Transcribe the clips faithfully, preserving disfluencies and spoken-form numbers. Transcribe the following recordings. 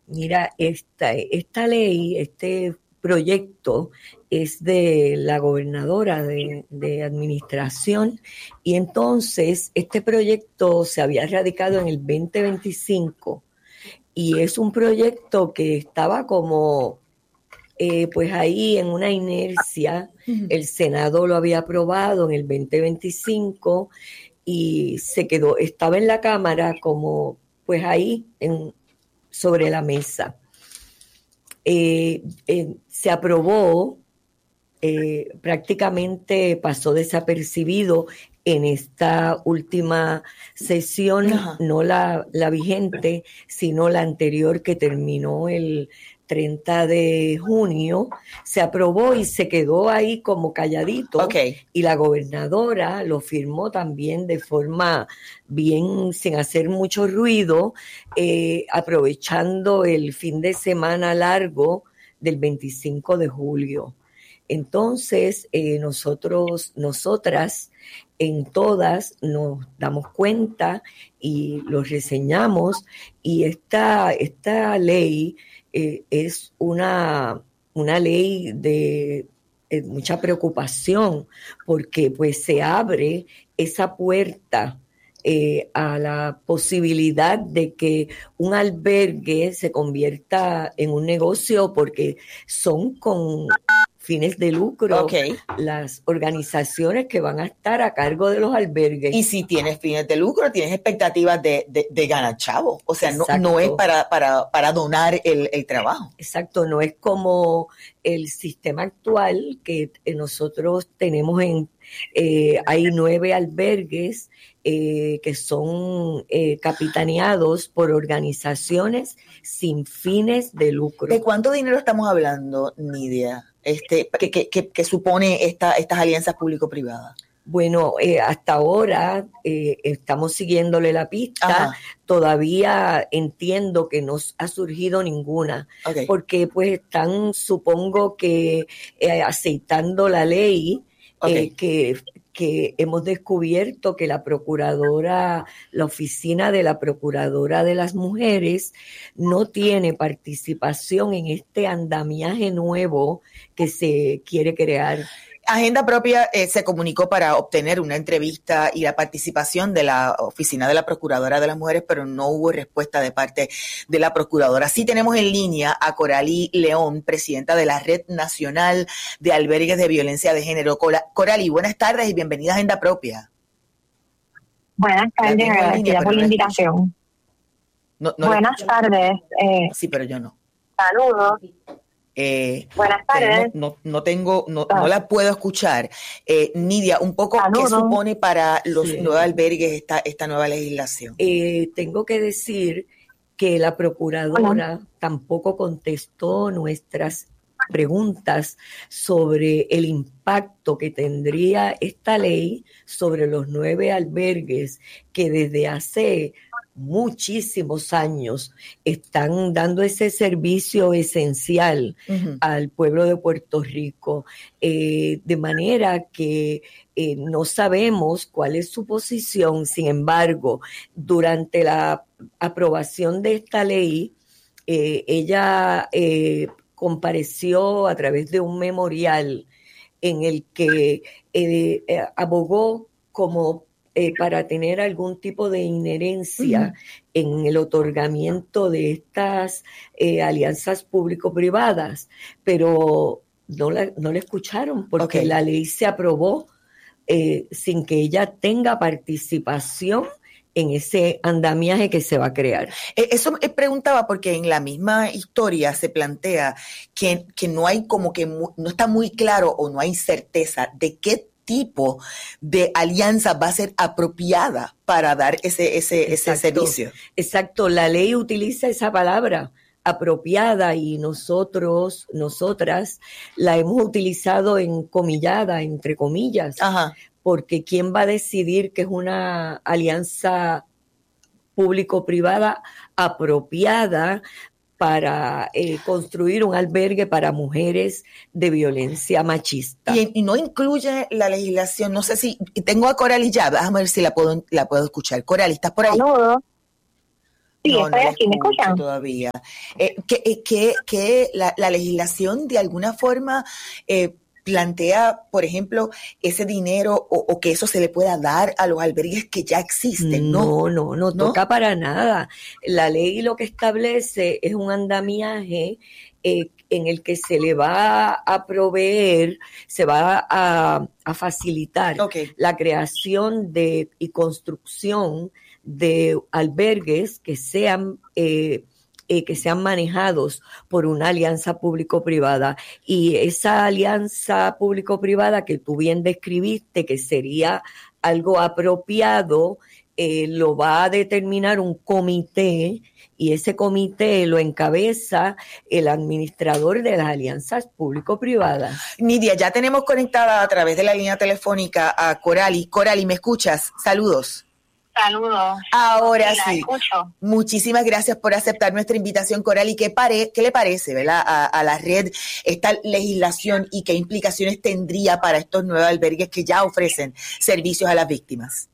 Mira, esta, esta ley, este proyecto es de la gobernadora de, de administración y entonces este proyecto se había radicado en el veinte veinticinco y es un proyecto que estaba como eh, pues ahí en una inercia. Ujú. El Senado lo había aprobado en el veinte veinticinco y se quedó, estaba en la Cámara como pues ahí en, sobre la mesa. Eh, eh, se aprobó, eh, prácticamente pasó desapercibido en esta última sesión, Ajá. no la, la vigente, sino la anterior que terminó el treinta de junio, se aprobó y se quedó ahí como calladito, Ok. y la gobernadora lo firmó también de forma bien, sin hacer mucho ruido, eh, aprovechando el fin de semana largo del veinticinco de julio. Entonces, eh, nosotros, nosotras, en todas nos damos cuenta y lo reseñamos, y esta, esta ley eh, es una, una ley de eh, mucha preocupación, porque pues se abre esa puerta eh, a la posibilidad de que un albergue se convierta en un negocio, porque son con fines de lucro Ok. las organizaciones que van a estar a cargo de los albergues. Y si tienes fines de lucro, tienes expectativas de, de, de ganar chavo. O sea, no, no es Exacto. para, para, para donar el, el trabajo. Exacto, no es como el sistema actual que eh, nosotros tenemos en, eh, hay nueve albergues eh, que son eh, capitaneados por organizaciones sin fines de lucro. ¿De cuánto dinero estamos hablando, Nidia? Este, que, que, que, que supone esta, estas alianzas público-privadas. Bueno, eh, hasta ahora eh, estamos siguiéndole la pista. Ajá. Todavía entiendo que no ha surgido ninguna, Okay. porque pues están, supongo que eh, aceitando la ley. Okay. eh, que, que hemos descubierto que la procuradora, la oficina de la procuradora de las mujeres no tiene participación en este andamiaje nuevo que se quiere crear. Agenda Propia eh, se comunicó para obtener una entrevista y la participación de la oficina de la Procuradora de las Mujeres, pero no hubo respuesta de parte de la Procuradora. Sí tenemos en línea a Coralí León, presidenta de la Red Nacional de Albergues de Violencia de Género. Coralí, buenas tardes y bienvenida a Agenda Propia. Buenas tardes, agradecida por la invitación. No, no buenas le... tardes. Eh, sí, pero yo no. Saludos. Eh, Buenas tardes. No, no, no tengo, no, no la puedo escuchar. Eh, Nidia, un poco, Saludos. ¿qué supone para los Sí. nuevos albergues esta, esta nueva legislación? Eh, tengo que decir que la procuradora uh-huh. tampoco contestó nuestras preguntas sobre el impacto que tendría esta ley sobre los nueve albergues que desde hace muchísimos años están dando ese servicio esencial uh-huh. al pueblo de Puerto Rico, eh, de manera que eh, no sabemos cuál es su posición. Sin embargo, durante la aprobación de esta ley, eh, ella eh, compareció a través de un memorial en el que eh, eh, abogó como Eh, para tener algún tipo de inherencia uh-huh. en el otorgamiento de estas eh, alianzas público-privadas, pero no la, no la escucharon porque okay. la ley se aprobó eh, sin que ella tenga participación en ese andamiaje que se va a crear. Eso me preguntaba porque en la misma historia se plantea que, que no hay como que no está muy claro o no hay certeza de qué tipo de alianza va a ser apropiada para dar ese, ese, ese servicio. Exacto, la ley utiliza esa palabra, apropiada, y nosotros, nosotras, la hemos utilizado encomillada, entre comillas, Ajá. porque ¿quién va a decidir que es una alianza público-privada apropiada para eh, construir un albergue para mujeres de violencia machista? Y, y no incluye la legislación, no sé si, tengo a Coralí ya, déjame ver si la puedo, la puedo escuchar. Coralí, ¿estás por ahí? Saludos. Sí, no, no estoy la aquí, ¿me escucho escuchan? todavía. Eh, que, eh, que, que la, la legislación de alguna forma eh, plantea, por ejemplo, ese dinero o, o que eso se le pueda dar a los albergues que ya existen, ¿no? No, no, no ¿No? toca para nada. La ley lo que establece es un andamiaje eh, en el que se le va a proveer, se va a, a facilitar Okay. la creación de y construcción de albergues que sean eh, eh, que sean manejados por una alianza público-privada. Y esa alianza público-privada que tú bien describiste, que sería algo apropiado, eh, lo va a determinar un comité, y ese comité lo encabeza el administrador de las alianzas público-privadas. Nidia, ya tenemos conectada a través de la línea telefónica a Corali. Corali, ¿me escuchas? Saludos. Saludos. Ahora Sí, la sí. escucho. Muchísimas gracias por aceptar nuestra invitación, Corali. ¿Qué, pare, qué le parece, verdad, a, a la red esta legislación y qué implicaciones tendría para estos nuevos albergues que ya ofrecen servicios a las víctimas?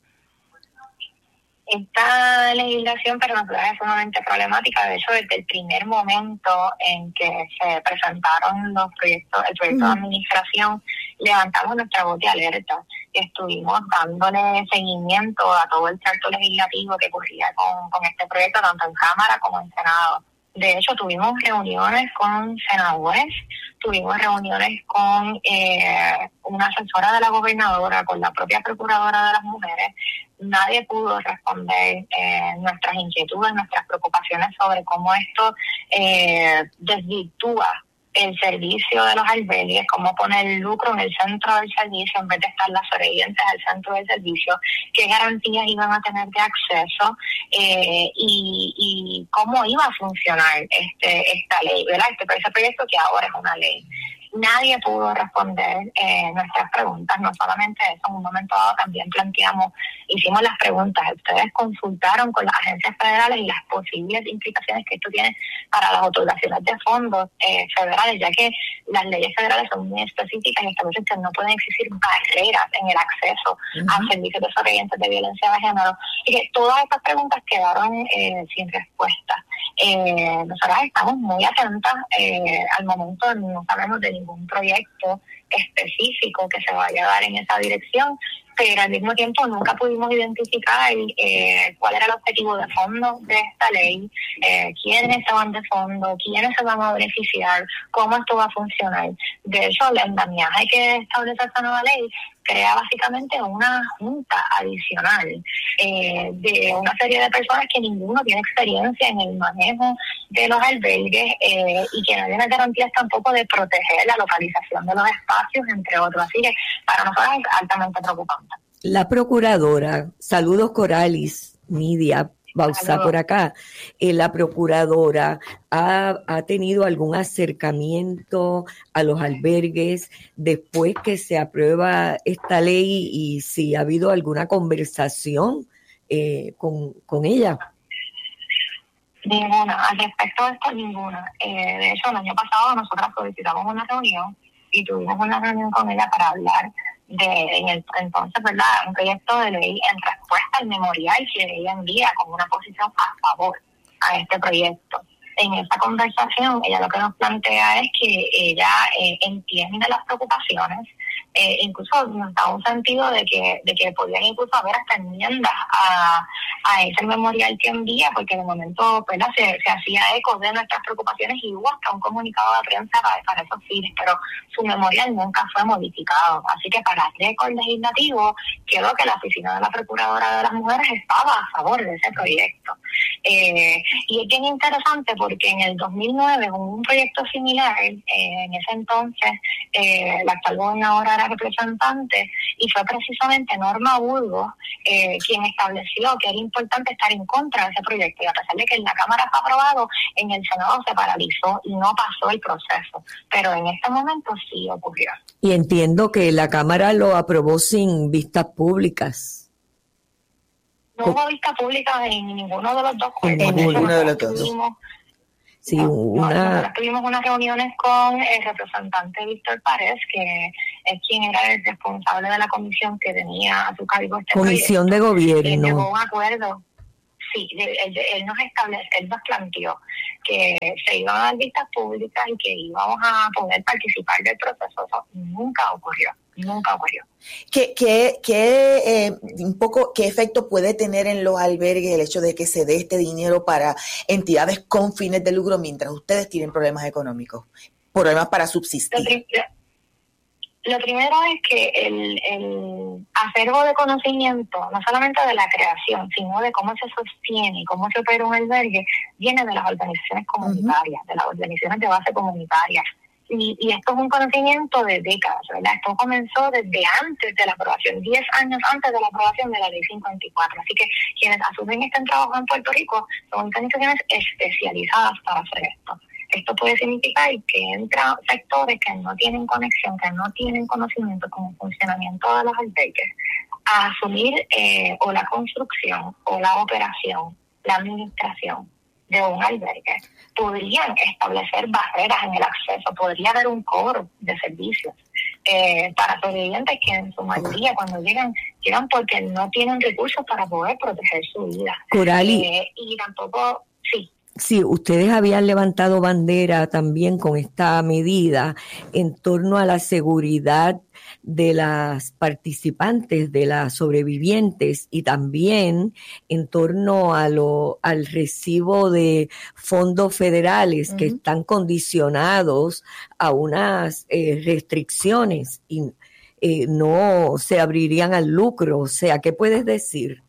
Esta legislación para nosotros es sumamente problemática. De hecho, desde el primer momento en que se presentaron los proyectos, el proyecto de administración, levantamos nuestra voz de alerta. Estuvimos dándole seguimiento a todo el tracto legislativo que ocurría con, con este proyecto, tanto en Cámara como en Senado. De hecho, tuvimos reuniones con senadores, tuvimos reuniones con eh, una asesora de la gobernadora, con la propia procuradora de las mujeres. Nadie pudo responder eh, nuestras inquietudes, nuestras preocupaciones sobre cómo esto eh, desvirtúa el servicio de los albergues, cómo poner el lucro en el centro del servicio en vez de estar las sobrevivientes al centro del servicio, qué garantías iban a tener de acceso eh, y, y cómo iba a funcionar este esta ley, ¿verdad? Este, ese proyecto que ahora es una ley. Nadie pudo responder eh, nuestras preguntas, no solamente eso, en un momento dado también planteamos, hicimos las preguntas, ustedes consultaron con las agencias federales y las posibles implicaciones que esto tiene para las otorgaciones de fondos eh, federales, ya que las leyes federales son muy específicas y establecen que no pueden existir barreras en el acceso uh-huh. a servicios de sobrevivientes de violencia de género, y que todas estas preguntas quedaron eh, sin respuesta. Eh, nosotros estamos muy atentas eh, al momento, no sabemos de ningún proyecto específico que se vaya a dar en esa dirección, pero al mismo tiempo nunca pudimos identificar eh, cuál era el objetivo de fondo de esta ley, eh, quiénes estaban de fondo, quiénes se van a beneficiar, cómo esto va a funcionar. De hecho, el andamiaje que establece esta nueva ley crea básicamente una junta adicional eh, de una serie de personas que ninguno tiene experiencia en el manejo de los albergues eh, y que no tiene garantías tampoco de proteger la localización de los espacios, entre otros. Así que para nosotros es altamente preocupante. La procuradora, saludos Coralis, Nidia Bauzá por acá, eh, la procuradora ha, ha tenido algún acercamiento a los albergues después que se aprueba esta ley, y si ha habido alguna conversación eh, con, con ella. Ninguna, al respecto de esto, ninguna. Eh, de hecho, el año pasado nosotros solicitamos una reunión y tuvimos una reunión con ella para hablar de, en el entonces, ¿verdad?, un proyecto de ley en respuesta al memorial que ella envía como una posición a favor a este proyecto. En esa conversación, ella lo que nos plantea es que ella eh, entiende las preocupaciones, eh, incluso nos da un sentido de que de que podían incluso haber hasta enmiendas a, a ese memorial que envía, porque de momento, ¿verdad?, se, se hacía eco de nuestras preocupaciones y hubo hasta un comunicado de prensa para, para esos fines, pero su memorial nunca fue modificado. Así que para el récord legislativo quedó que la Oficina de la Procuradora de las Mujeres estaba a favor de ese proyecto. Eh, y es bien interesante porque en el dos mil nueve hubo un proyecto similar, eh, en ese entonces eh, la actual gobernadora era representante y fue precisamente Norma Burgos eh, quien estableció que era importante estar en contra de ese proyecto, y a pesar de que en la Cámara fue aprobado, en el Senado se paralizó y no pasó el proceso, pero en este momento sí ocurrió. Y entiendo que la Cámara lo aprobó sin vistas públicas. No hubo vista pública en ninguno de los dos cuerpos. En ninguno de los dos. Sí, no, una... Nosotros tuvimos unas reuniones con el representante Víctor Párez, que es quien era el responsable de la comisión que tenía a su cargo este Comisión proyecto. de Gobierno. Él llegó a un acuerdo. sí, él, él nos establece, él nos planteó que se iban a dar vistas públicas y que íbamos a poder participar del proceso. Eso nunca ocurrió, nunca ocurrió. ¿Qué, qué, qué, eh, un poco, qué efecto puede tener en los albergues el hecho de que se dé este dinero para entidades con fines de lucro mientras ustedes tienen problemas económicos, problemas para subsistir? Lo primero es que el, el acervo de conocimiento, no solamente de la creación, sino de cómo se sostiene y cómo se opera un albergue, viene de las organizaciones comunitarias, uh-huh. de las organizaciones de base comunitarias. Y, y esto es un conocimiento de décadas, ¿verdad? Esto comenzó desde antes de la aprobación, diez años antes de la aprobación de la Ley cincuenta y cuatro. Así que quienes asumen este trabajo en Puerto Rico son organizaciones especializadas para hacer esto. Esto puede significar que entran sectores que no tienen conexión, que no tienen conocimiento con el funcionamiento de los albergues, a asumir eh, o la construcción, o la operación, la administración de un albergue. Podrían establecer barreras en el acceso, podría haber un cobro de servicios eh, para sobrevivientes que en su mayoría cuando llegan, llegan porque no tienen recursos para poder proteger su vida. Corali. Eh, y tampoco, sí. Sí, ustedes habían levantado bandera también con esta medida en torno a la seguridad de las participantes, de las sobrevivientes, y también en torno a lo, al recibo de fondos federales uh-huh. que están condicionados a unas eh, restricciones y eh, no se abrirían al lucro. O sea, ¿qué puedes decir?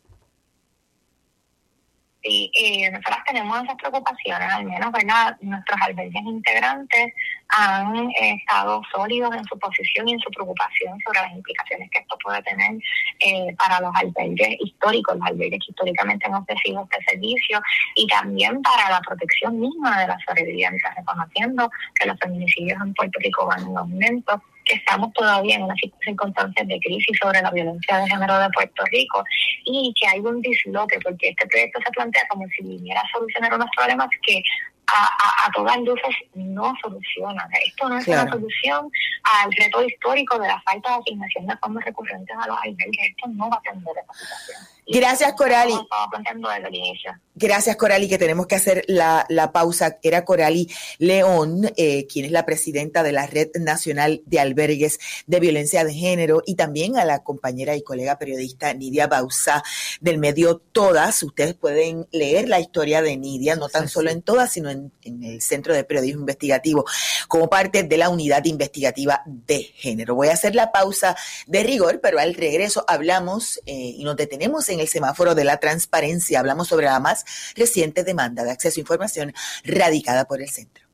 Sí, eh, nosotros tenemos esas preocupaciones, al menos, ¿verdad? Nuestros albergues integrantes han eh, estado sólidos en su posición y en su preocupación sobre las implicaciones que esto puede tener eh, para los albergues históricos, los albergues que históricamente han ofrecido este servicio, y también para la protección misma de las sobrevivientes, reconociendo que los feminicidios en Puerto Rico van en aumento, que estamos todavía en unas circunstancias de crisis sobre la violencia de género de Puerto Rico, y que hay un disloque, porque este proyecto se plantea como si viniera a solucionar unos problemas que a, a, a todas luces no solucionan. Esto no es claro. una solución al reto histórico de la falta de asignación de fondos recurrentes a los albergues. Esto no va a atender esa situación. Y Gracias, Corali. Estaba planteando desde el inicio. Gracias, Corali, que tenemos que hacer la, la pausa. Era Corali León, eh, quien es la presidenta de la Red Nacional de Albergues de Violencia de Género, y también a la compañera y colega periodista Nidia Bauzá del medio Todas. Ustedes pueden leer la historia de Nidia, no tan sí, solo sí. en Todas, sino en, en el Centro de Periodismo Investigativo, como parte de la Unidad Investigativa de Género. Voy a hacer la pausa de rigor, pero al regreso hablamos eh, y nos detenemos en el semáforo de la transparencia. Hablamos sobre la más reciente demanda de acceso a información radicada por el centro.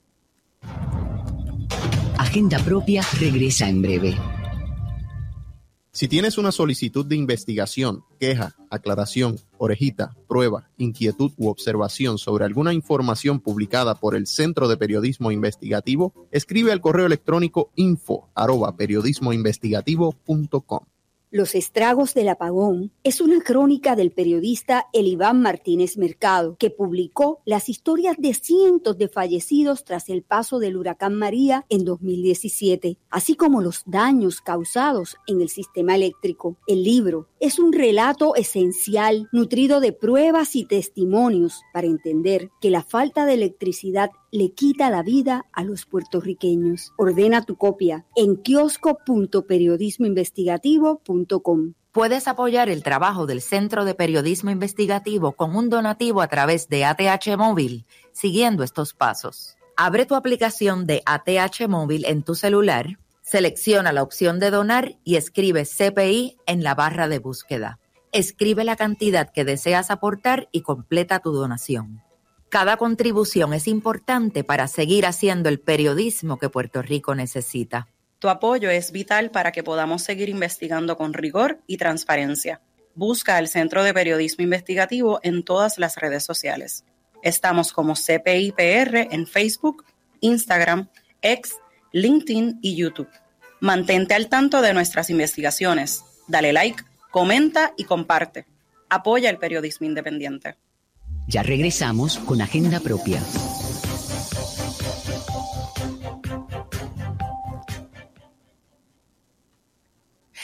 Agenda Propia regresa en breve. Si tienes una solicitud de investigación, queja, aclaración, orejita, prueba, inquietud u observación sobre alguna información publicada por el Centro de Periodismo Investigativo, escribe al correo electrónico info arroba periodismoinvestigativo punto com. Los estragos del apagón es una crónica del periodista Eliván Martínez Mercado, que publicó las historias de cientos de fallecidos tras el paso del huracán María en dos mil diecisiete, así como los daños causados en el sistema eléctrico. El libro es un relato esencial, nutrido de pruebas y testimonios para entender que la falta de electricidad le quita la vida a los puertorriqueños. Ordena tu copia en kiosco punto periodismo investigativo punto com. Puedes apoyar el trabajo del Centro de Periodismo Investigativo con un donativo a través de A T H Móvil, siguiendo estos pasos. Abre tu aplicación de A T H Móvil en tu celular, selecciona la opción de donar y escribe C P I en la barra de búsqueda. Escribe la cantidad que deseas aportar y completa tu donación. Cada contribución es importante para seguir haciendo el periodismo que Puerto Rico necesita. Tu apoyo es vital para que podamos seguir investigando con rigor y transparencia. Busca al Centro de Periodismo Investigativo en todas las redes sociales. Estamos como C P I P R en Facebook, Instagram, X, LinkedIn y YouTube. Mantente al tanto de nuestras investigaciones. Dale like, comenta y comparte. Apoya el periodismo independiente. Ya regresamos con Agenda Propia.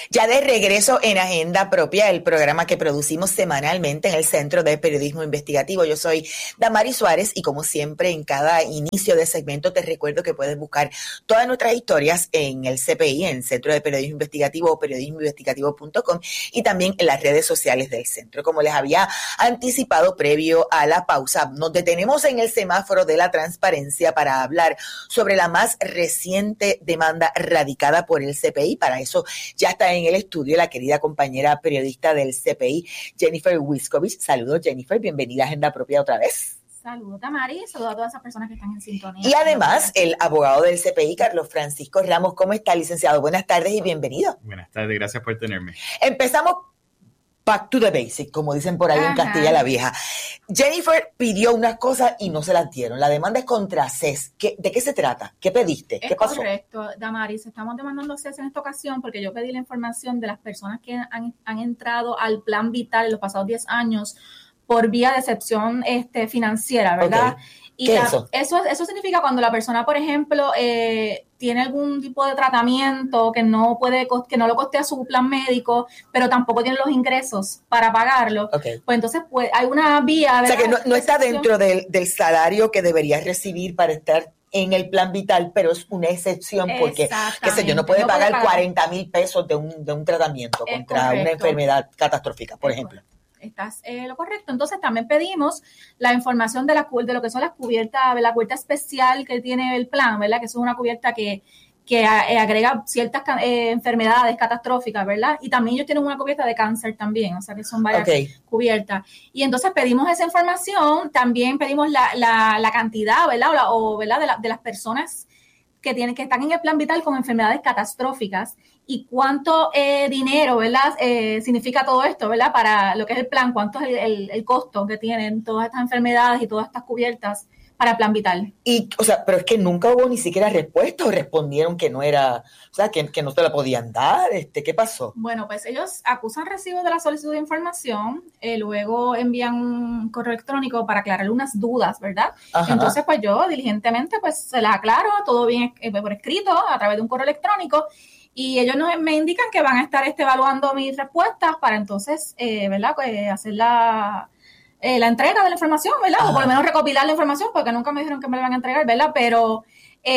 Ya de regreso en Agenda Propia, el programa que producimos semanalmente en el Centro de Periodismo Investigativo. Yo soy Damari Suárez y como siempre en cada inicio de segmento te recuerdo que puedes buscar todas nuestras historias en el C P I, en el Centro de Periodismo Investigativo o periodismo investigativo punto com y también en las redes sociales del centro. Como les había anticipado previo a la pausa, nos detenemos en el semáforo de la transparencia para hablar sobre la más reciente demanda radicada por el C P I. Para eso ya está en el estudio la querida compañera periodista del C P I, Jennifer Wiskovich. Saludos, Jennifer, bienvenida a Agenda Propia otra vez. Saludos, Tamari, saludos a todas esas personas que están en sintonía. Y además, el abogado del C P I, Carlos Francisco Ramos. ¿Cómo está, licenciado? Buenas tardes y bienvenido. Buenas tardes, gracias por tenerme. Empezamos back to the basic, como dicen por ahí Ajá. en Castilla la Vieja. Jennifer pidió unas cosas y no se las dieron. La demanda es contra C E S. ¿Qué, ¿De qué se trata? ¿Qué pediste? ¿Qué es pasó? Correcto, Damaris. Estamos demandando C E S en esta ocasión porque yo pedí la información de las personas que han, han entrado al Plan Vital en los pasados diez años por vía de excepción este, financiera, ¿verdad? Okay. Y ¿Qué la, es eso? eso? Eso significa cuando la persona, por ejemplo, eh, tiene algún tipo de tratamiento que no puede, que no lo costea su plan médico, pero tampoco tiene los ingresos para pagarlo. Okay. Pues entonces pues, hay una vía, ¿verdad? O sea que no, no está dentro del, del salario que deberías recibir para estar en el plan vital, pero es una excepción porque, qué sé yo, no puede no pagar, pagar cuarenta mil pesos de un, de un tratamiento es contra correcto. Una enfermedad catastrófica, por es ejemplo. Correcto. Estás eh, lo correcto. Entonces también pedimos la información de, la, de lo que son las cubiertas, la cubierta especial que tiene el plan, ¿verdad? Que es una cubierta que, que eh, agrega ciertas eh, enfermedades catastróficas, ¿verdad? Y también ellos tienen una cubierta de cáncer también, o sea que son varias okay. cubiertas. Y entonces pedimos esa información, también pedimos la, la, la cantidad, ¿verdad? O, la, o ¿verdad? De, la, de las personas que tienen que están en el plan vital con enfermedades catastróficas y cuánto eh, dinero, ¿verdad? Eh, significa todo esto, ¿verdad? Para lo que es el plan, cuánto es el, el, el costo que tienen todas estas enfermedades y todas estas cubiertas para el plan vital. Y, o sea, pero es que nunca hubo ni siquiera respuesta o respondieron que no era, o sea, que, que no te la podían dar, este, ¿qué pasó? Bueno, pues ellos acusan recibo de la solicitud de información, eh, luego envían un correo electrónico para aclarar unas dudas, ¿verdad? Ajá. Entonces, pues yo diligentemente, pues se las aclaro, todo bien eh, por escrito, a través de un correo electrónico, y ellos nos, me indican que van a estar este, evaluando mis respuestas para entonces, eh, ¿verdad?, pues, hacer la... Eh, la entrega de la información, ¿verdad? Ajá. O por lo menos recopilar la información, porque nunca me dijeron que me la van a entregar, ¿verdad? Pero,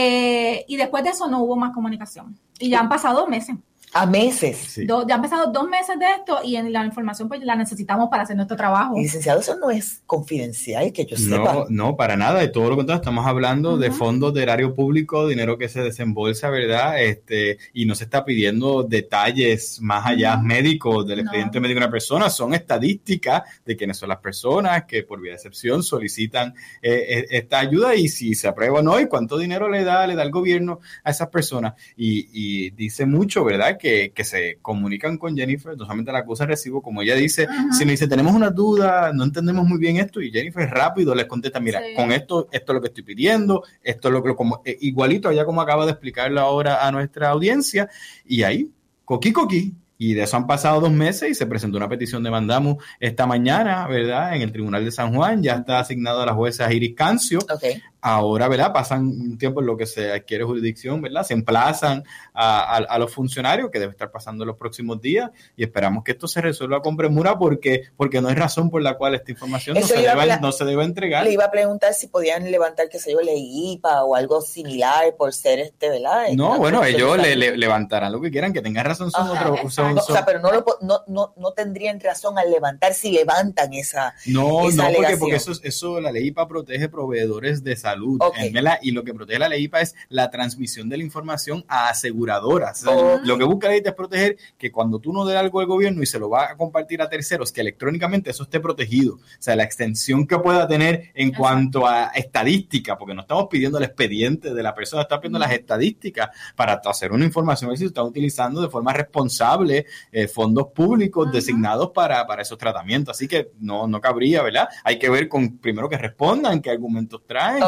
eh, y después de eso no hubo más comunicación. Y ya han pasado dos meses. ¿A meses? Sí. Do, ya han pasado dos meses de esto y en la información pues la necesitamos para hacer nuestro trabajo. Y, licenciado, eso no es confidencial, que yo sepa. No, no, para nada. De todo lo contrario, estamos hablando uh-huh. de fondos de erario público, dinero que se desembolsa, ¿verdad? Este, y no se está pidiendo detalles más allá uh-huh. médicos del expediente no. médico de una persona. Son estadísticas de quiénes son las personas que por vía de excepción solicitan eh, esta ayuda y si se aprueba o no y cuánto dinero le da, le da el gobierno a esas personas. Y, y dice mucho, ¿verdad? Que, que se comunican con Jennifer, no solamente la acusa de recibo, como ella dice, uh-huh. sino dice, tenemos una duda, no entendemos muy bien esto, y Jennifer rápido les contesta, mira, sí. con esto, esto es lo que estoy pidiendo, esto es lo que, como, eh, igualito, ya como acaba de explicarlo ahora a nuestra audiencia, y ahí, coqui coqui, y de eso han pasado dos meses y se presentó una petición de mandamus esta mañana, ¿verdad? En el Tribunal de San Juan, ya está asignado a la jueza Iris Cancio. Okay. Ahora, ¿verdad? Pasan un tiempo en lo que se adquiere jurisdicción, ¿verdad? Se emplazan a, a, a los funcionarios, que debe estar pasando en los próximos días, y esperamos que esto se resuelva con premura porque, porque no hay razón por la cual esta información no se, deba, pla- no se debe entregar. Le iba a preguntar si podían levantar, qué sé yo, la I P A o algo similar por ser este, ¿verdad? No, Esta bueno, ellos le, le, levantarán lo que quieran, que tengan razón. Son Ajá, otros, son, no, son, o sea, pero no, lo, no, no, no tendrían razón al levantar si levantan esa No, esa no, porque, alegación. porque eso, eso la ley I P A protege proveedores de salud. Okay. Y lo que protege la ley I P A es la transmisión de la información a aseguradoras. O sea, oh. Lo que busca la ley es proteger que cuando tú no des algo al gobierno y se lo va a compartir a terceros, que electrónicamente eso esté protegido. O sea, la extensión que pueda tener en Exacto. cuanto a estadística, porque no estamos pidiendo el expediente de la persona, estamos pidiendo mm. las estadísticas para hacer una información, si se están utilizando de forma responsable eh, fondos públicos uh-huh. designados para, para esos tratamientos. Así que no, no cabría, ¿verdad? Hay que ver con primero que respondan, qué argumentos traen, okay.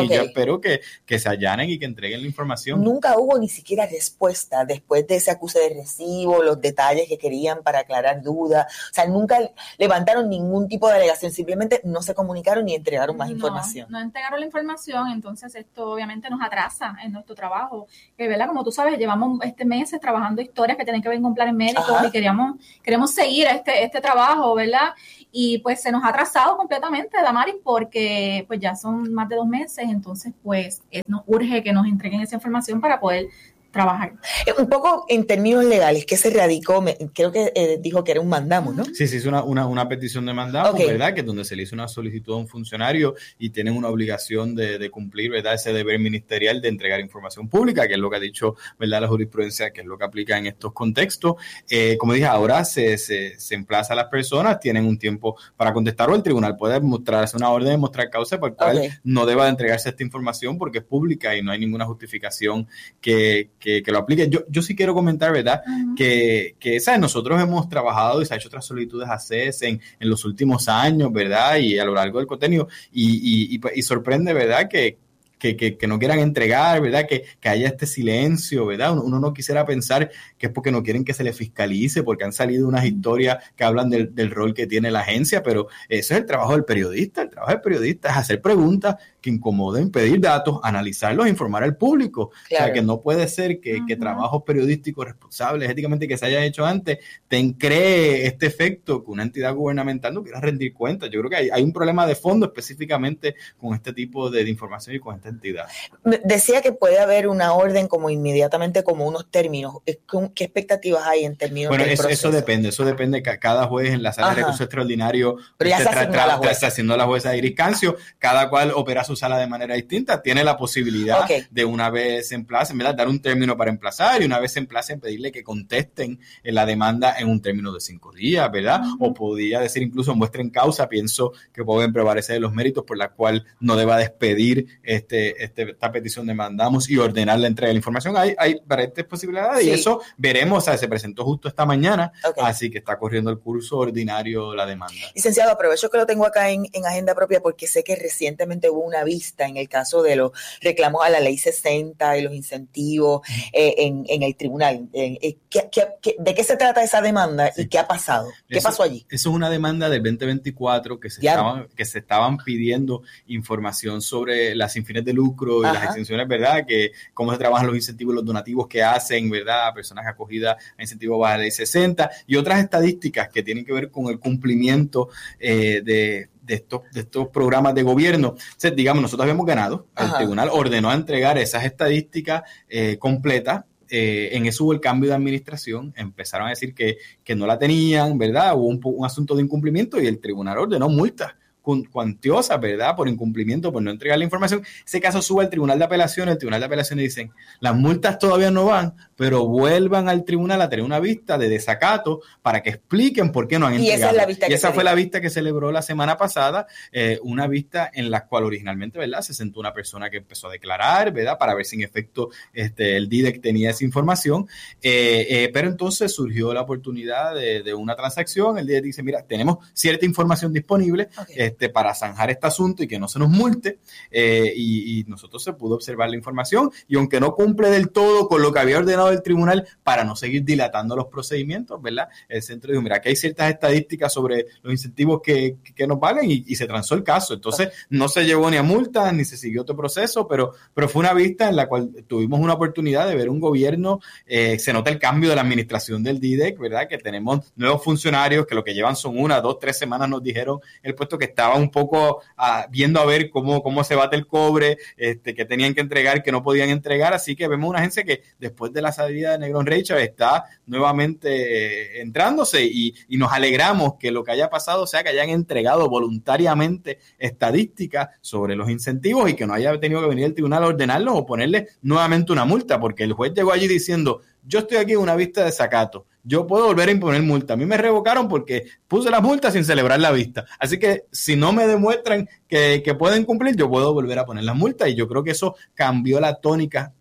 Okay. Y yo espero que, que se allanen y que entreguen la información. Nunca hubo ni siquiera respuesta después de ese acuse de recibo, los detalles que querían para aclarar dudas. O sea, nunca levantaron ningún tipo de alegación, simplemente no se comunicaron ni entregaron más no, información. No entregaron la información, entonces esto obviamente nos atrasa en nuestro trabajo. Que, ¿verdad? Como tú sabes, llevamos este meses trabajando historias que tienen que ver con planes médicos. Ajá. Y queríamos, queremos seguir este, este trabajo, ¿verdad? Y pues se nos ha atrasado completamente, Damaris, porque pues ya son más de dos meses, entonces pues nos urge que nos entreguen esa información para poder trabajar. Un poco en términos legales, ¿qué se radicó? Me, creo que eh, dijo que era un mandamo, ¿no? Sí, sí, es una, una, una petición de mandamo, okay. ¿verdad? Que es donde se le hizo una solicitud a un funcionario y tienen una obligación de, de cumplir, ¿verdad? Ese deber ministerial de entregar información pública, que es lo que ha dicho, ¿verdad? La jurisprudencia, que es lo que aplica en estos contextos. Eh, como dije, ahora se, se, se emplaza a las personas, tienen un tiempo para contestar o el tribunal puede mostrarse una orden de mostrar causa por la cual okay. no deba de entregarse esta información porque es pública y no hay ninguna justificación que Que, que lo aplique. Yo, yo sí quiero comentar, ¿verdad? Uh-huh. Que, que ¿sabes? Nosotros hemos trabajado y se ha hecho otras solicitudes a C E S en, en los últimos años, ¿verdad? Y a lo largo del contenido. Y, y, y, y sorprende, ¿verdad? Que Que, que, que no quieran entregar, ¿verdad? Que, que haya este silencio, ¿verdad? Uno, uno no quisiera pensar que es porque no quieren que se le fiscalice, porque han salido unas historias que hablan del, del rol que tiene la agencia, pero eso es el trabajo del periodista. El trabajo del periodista es hacer preguntas que incomoden, pedir datos, analizarlos e informar al público. Claro. O sea, que no puede ser que, uh-huh. que trabajos periodísticos responsables, éticamente, que se hayan hecho antes, te cree este efecto que una entidad gubernamental no quiera rendir cuentas. Yo creo que hay, hay un problema de fondo específicamente con este tipo de, de información y con esta entidad. Decía que puede haber una orden como inmediatamente, como unos términos. ¿Qué expectativas hay en términos bueno, del eso, proceso? eso depende, eso depende. Cada juez en la sala Ajá. de recurso extraordinario Pero ya se tra- tra- la jueza. está haciendo la jueza Iris Cancio, cada cual opera su sala de manera distinta, tiene la posibilidad okay. de una vez se emplacen, ¿verdad? Dar un término para emplazar y una vez se emplacen pedirle que contesten en la demanda en un término de cinco días, ¿verdad? Uh-huh. O podría decir incluso muestren causa, pienso que pueden prevalecer los méritos por la cual no deba despedir este, este, esta petición de mandamos y ordenar la entrega de la información. Hay, hay varias posibilidades sí. y eso veremos, o sea, se presentó justo esta mañana, okay. así que está corriendo el curso ordinario la demanda. Licenciado, aprovecho que lo tengo acá en, en agenda propia porque sé que recientemente hubo una vista en el caso de los reclamos a la ley sesenta y los incentivos eh, en, en el tribunal. Eh, ¿qué, qué, qué, ¿De qué se trata esa demanda sí. y qué ha pasado? ¿Qué eso, pasó allí? Eso es una demanda del veinte veinticuatro que se, estaban, que se estaban pidiendo información sobre las sin fines de lucro y Ajá. las exenciones, ¿verdad? Que cómo se trabajan los incentivos y los donativos que hacen, ¿verdad? A personas acogidas a incentivos bajo la ley sesenta y otras estadísticas que tienen que ver con el cumplimiento eh, de de estos, de estos programas de gobierno. O sea, digamos, nosotros habíamos ganado, Ajá. el tribunal ordenó a entregar esas estadísticas eh, completas. Eh, en eso hubo el cambio de administración, empezaron a decir que, que no la tenían, ¿verdad? Hubo un, un asunto de incumplimiento y el tribunal ordenó multas cuantiosas, ¿verdad? Por incumplimiento, por no entregar la información. Ese caso sube al Tribunal de Apelaciones, el Tribunal de Apelaciones dicen, las multas todavía no van, pero vuelvan al tribunal a tener una vista de desacato para que expliquen por qué no han entregado. Y esa, es la vista y que esa fue la vista que celebró la semana pasada, eh, una vista en la cual originalmente, ¿verdad? Se sentó una persona que empezó a declarar, ¿verdad? Para ver si en efecto este, el D I D E C tenía esa información, eh, eh, pero entonces surgió la oportunidad de, de una transacción, el D I D E C dice, mira, tenemos cierta información disponible, okay. este, para zanjar este asunto y que no se nos multe, eh, y, y nosotros se pudo observar la información, y aunque no cumple del todo con lo que había ordenado el tribunal para no seguir dilatando los procedimientos, ¿verdad? El centro dijo, mira, aquí hay ciertas estadísticas sobre los incentivos que, que nos valen y, y se transó el caso. Entonces, okay. no se llevó ni a multas, ni se siguió otro proceso, pero, pero fue una vista en la cual tuvimos una oportunidad de ver un gobierno, eh, se nota el cambio de la administración del D I D E C, ¿verdad? Que tenemos nuevos funcionarios que lo que llevan son una, dos, tres semanas, nos dijeron el puesto que estaba un poco uh, viendo a ver cómo, cómo se bate el cobre, este, que tenían que entregar, que no podían entregar, así que vemos una agencia que después de la salida de Negrón Rachel está nuevamente eh, entrándose y, y nos alegramos que lo que haya pasado sea que hayan entregado voluntariamente estadísticas sobre los incentivos y que no haya tenido que venir el tribunal a ordenarlos o ponerle nuevamente una multa, porque el juez llegó allí diciendo, yo estoy aquí en una vista de desacato, yo puedo volver a imponer multa. A mí me revocaron porque puse las multas sin celebrar la vista. Así que si no me demuestran que, que pueden cumplir, yo puedo volver a poner las multas. Y yo creo que eso cambió la tónica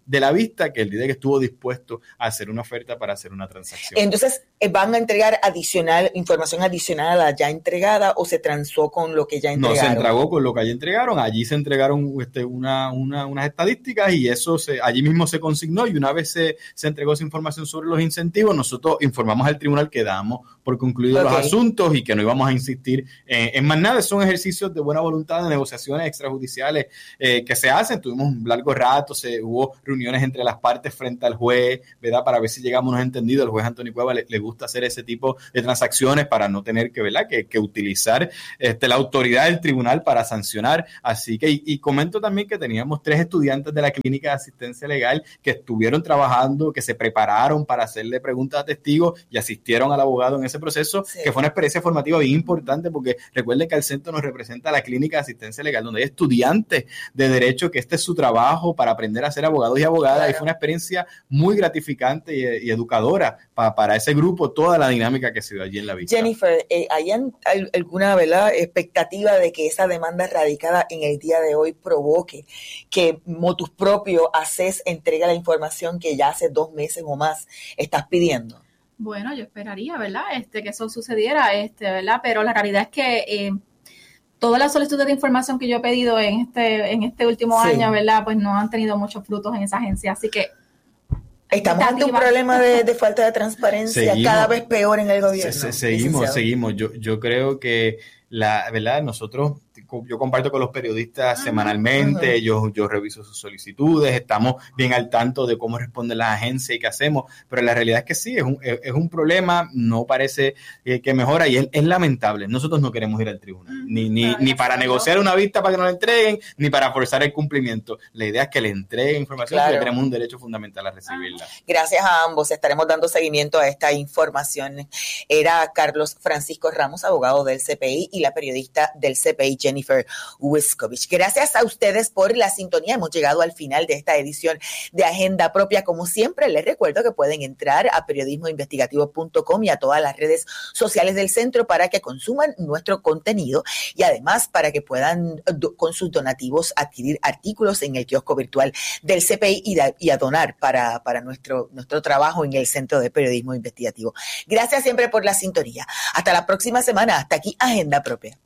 de la vista que el D I D E C estuvo dispuesto a hacer una oferta para hacer una transacción. Entonces, ¿van a entregar adicional, información adicional a la ya entregada o se transó con lo que ya entregaron? No, se entregó con lo que ya entregaron. Allí se entregaron este, una, una, unas estadísticas y eso se, allí mismo se consignó, y una vez se, se entregó esa información sobre los incentivos, nosotros informamos al tribunal que damos por concluidos okay. los asuntos y que no íbamos a insistir en, en más nada. Son ejercicios de buena voluntad, de negociaciones extrajudiciales eh, que se hacen. Tuvimos un largo rato, se, hubo reuniones entre las partes frente al juez, ¿verdad? Para ver si llegamos a unos entendidos. El juez Anthony Cueva le, le gusta hacer ese tipo de transacciones para no tener que, ¿verdad? que, que utilizar este, la autoridad del tribunal para sancionar. Así que, y, y comento también que teníamos tres estudiantes de la Clínica de Asistencia Legal que estuvieron trabajando, que se prepararon para hacerle preguntas a testigos y asistieron al abogado en ese proceso, sí. que fue una experiencia formativa bien importante, porque recuerden que el centro nos representa la Clínica de Asistencia Legal, donde hay estudiantes de derecho que este es su trabajo para aprender a ser abogados y abogadas, claro. y fue una experiencia muy gratificante y, y educadora para, para ese grupo, toda la dinámica que se dio allí en la vista. Jennifer, eh, ¿hay alguna ¿verdad? expectativa de que esa demanda radicada en el día de hoy provoque que motus propio ACES entregue la información que ya hace dos meses o más estás pidiendo? Bueno, yo esperaría, ¿verdad? Este, que eso sucediera, este, ¿verdad? Pero la realidad es que eh, todas las solicitudes de información que yo he pedido en este, en este último sí. año, ¿verdad? Pues no han tenido muchos frutos en esa agencia, así que estamos ante un problema de, de falta de transparencia seguimos, cada vez peor en el gobierno. Se, se, seguimos, seguimos. Yo, yo creo que la verdad, nosotros, yo comparto con los periodistas uh-huh, semanalmente, uh-huh. yo, yo reviso sus solicitudes, estamos bien al tanto de cómo responden las agencias y qué hacemos, pero la realidad es que sí, es un, es, es un problema, no parece eh, que mejora y es, es lamentable. Nosotros no queremos ir al tribunal, uh-huh. ni, ni, ni para negociar una vista para que nos la entreguen, ni para forzar el cumplimiento. La idea es que le entreguen información, claro. porque tenemos un derecho fundamental a recibirla. Gracias a ambos, estaremos dando seguimiento a esta información. Era Carlos Francisco Ramos, abogado del C P I, y la periodista del C P I, Jennifer Wiskovich. Gracias a ustedes por la sintonía. Hemos llegado al final de esta edición de Agenda Propia. Como siempre, les recuerdo que pueden entrar a periodismo investigativo punto com y a todas las redes sociales del centro para que consuman nuestro contenido y además para que puedan, con sus donativos, adquirir artículos en el kiosco virtual del C P I y, da, y a donar para, para nuestro, nuestro trabajo en el Centro de Periodismo Investigativo. Gracias siempre por la sintonía. Hasta la próxima semana. Hasta aquí, Agenda Propia.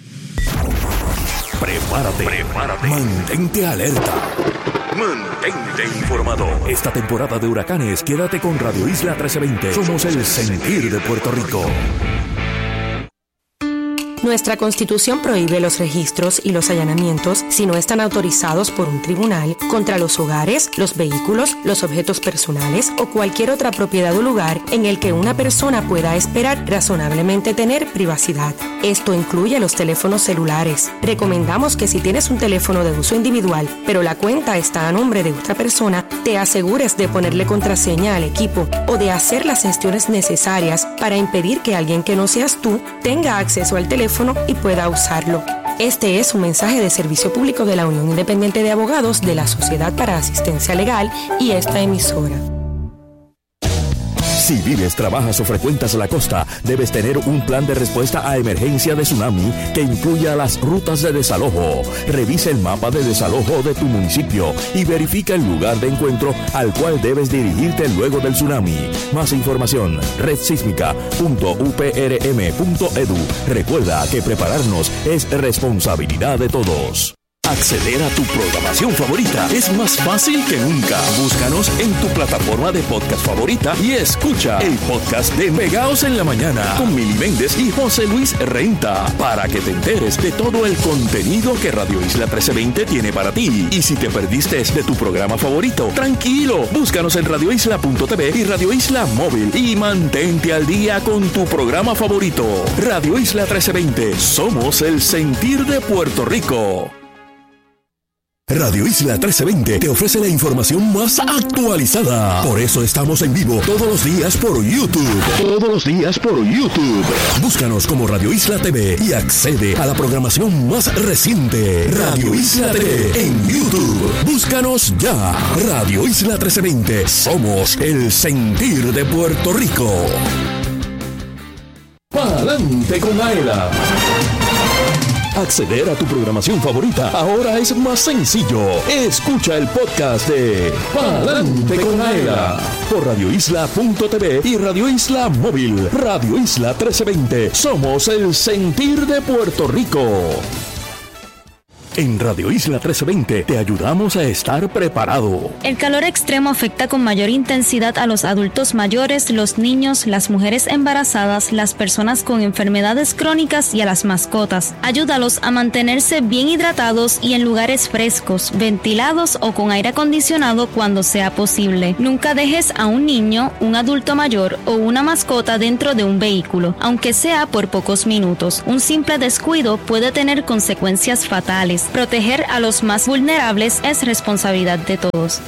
Prepárate, prepárate, mantente alerta, mantente informado. Esta temporada de huracanes, quédate con Radio Isla trece veinte. Somos el sentir de Puerto Rico. Nuestra Constitución prohíbe los registros y los allanamientos si no están autorizados por un tribunal contra los hogares, los vehículos, los objetos personales o cualquier otra propiedad o lugar en el que una persona pueda esperar razonablemente tener privacidad. Esto incluye los teléfonos celulares. Recomendamos que si tienes un teléfono de uso individual, pero la cuenta está a nombre de otra persona, te asegures de ponerle contraseña al equipo o de hacer las gestiones necesarias para impedir que alguien que no seas tú tenga acceso al teléfono y pueda usarlo. Este es un mensaje de servicio público de la Unión Independiente de Abogados de la Sociedad para Asistencia Legal y esta emisora. Si vives, trabajas o frecuentas la costa, debes tener un plan de respuesta a emergencia de tsunami que incluya las rutas de desalojo. Revisa el mapa de desalojo de tu municipio y verifica el lugar de encuentro al cual debes dirigirte luego del tsunami. Más información, red sísmica punto u p r m punto e d u. Recuerda que prepararnos es responsabilidad de todos. Acceder a tu programación favorita es más fácil que nunca. Búscanos en tu plataforma de podcast favorita y escucha el podcast de Pegaos en la Mañana con Mili Méndez y José Luis Renta para que te enteres de todo el contenido que Radio Isla trece veinte tiene para ti. Y si te perdiste de tu programa favorito, tranquilo, búscanos en radio isla punto t v y Radio Isla Móvil y mantente al día con tu programa favorito. Radio Isla trece veinte, somos el sentir de Puerto Rico. Radio Isla trece veinte te ofrece la información más actualizada. Por eso estamos en vivo todos los días por YouTube. Todos los días por YouTube. Búscanos como Radio Isla T V y accede a la programación más reciente. Radio Isla T V en YouTube. Búscanos ya. Radio Isla trece veinte. Somos el sentir de Puerto Rico. Pa'lante con Aela. Acceder a tu programación favorita ahora es más sencillo. Escucha el podcast de Pa'lante con Aela por radio isla punto t v y Radio Isla Móvil. Radio Isla trece veinte. Somos el sentir de Puerto Rico. En Radio Isla trece veinte te ayudamos a estar preparado. El calor extremo afecta con mayor intensidad a los adultos mayores, los niños, las mujeres embarazadas, las personas con enfermedades crónicas y a las mascotas. Ayúdalos a mantenerse bien hidratados y en lugares frescos, ventilados o con aire acondicionado cuando sea posible. Nunca dejes a un niño, un adulto mayor o una mascota dentro de un vehículo, aunque sea por pocos minutos. Un simple descuido puede tener consecuencias fatales. Proteger a los más vulnerables es responsabilidad de todos.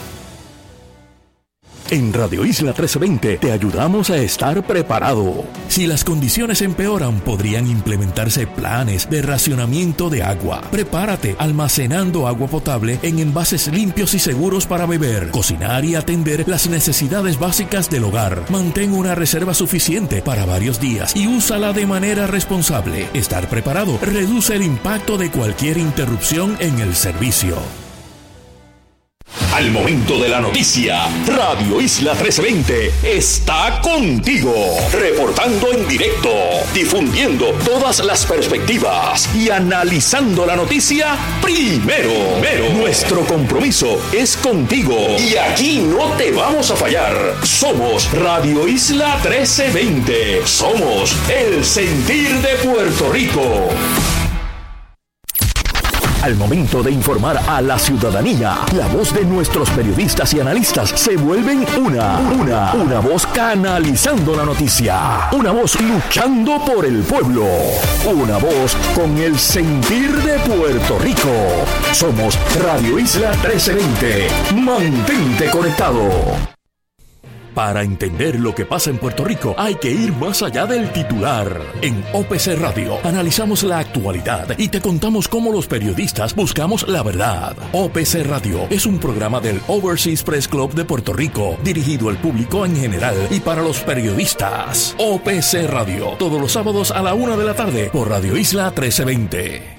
En Radio Isla trece veinte te ayudamos a estar preparado. Si las condiciones empeoran, podrían implementarse planes de racionamiento de agua. Prepárate almacenando agua potable en envases limpios y seguros para beber, cocinar y atender las necesidades básicas del hogar. Mantén una reserva suficiente para varios días y úsala de manera responsable. Estar preparado reduce el impacto de cualquier interrupción en el servicio. Al momento de la noticia, Radio Isla trece veinte está contigo, reportando en directo, difundiendo todas las perspectivas y analizando la noticia primero. primero. Nuestro compromiso es contigo y aquí no te vamos a fallar. Somos Radio Isla trece veinte. Somos el sentir de Puerto Rico. Al momento de informar a la ciudadanía, la voz de nuestros periodistas y analistas se vuelven una, una, una voz canalizando la noticia, una voz luchando por el pueblo, una voz con el sentir de Puerto Rico. Somos Radio Isla trece veinte. Mantente conectado. Para entender lo que pasa en Puerto Rico, hay que ir más allá del titular. En O P C Radio analizamos la actualidad y te contamos cómo los periodistas buscamos la verdad. O P C Radio es un programa del Overseas Press Club de Puerto Rico, dirigido al público en general y para los periodistas. O P C Radio, todos los sábados a la una de la tarde por Radio Isla trece veinte.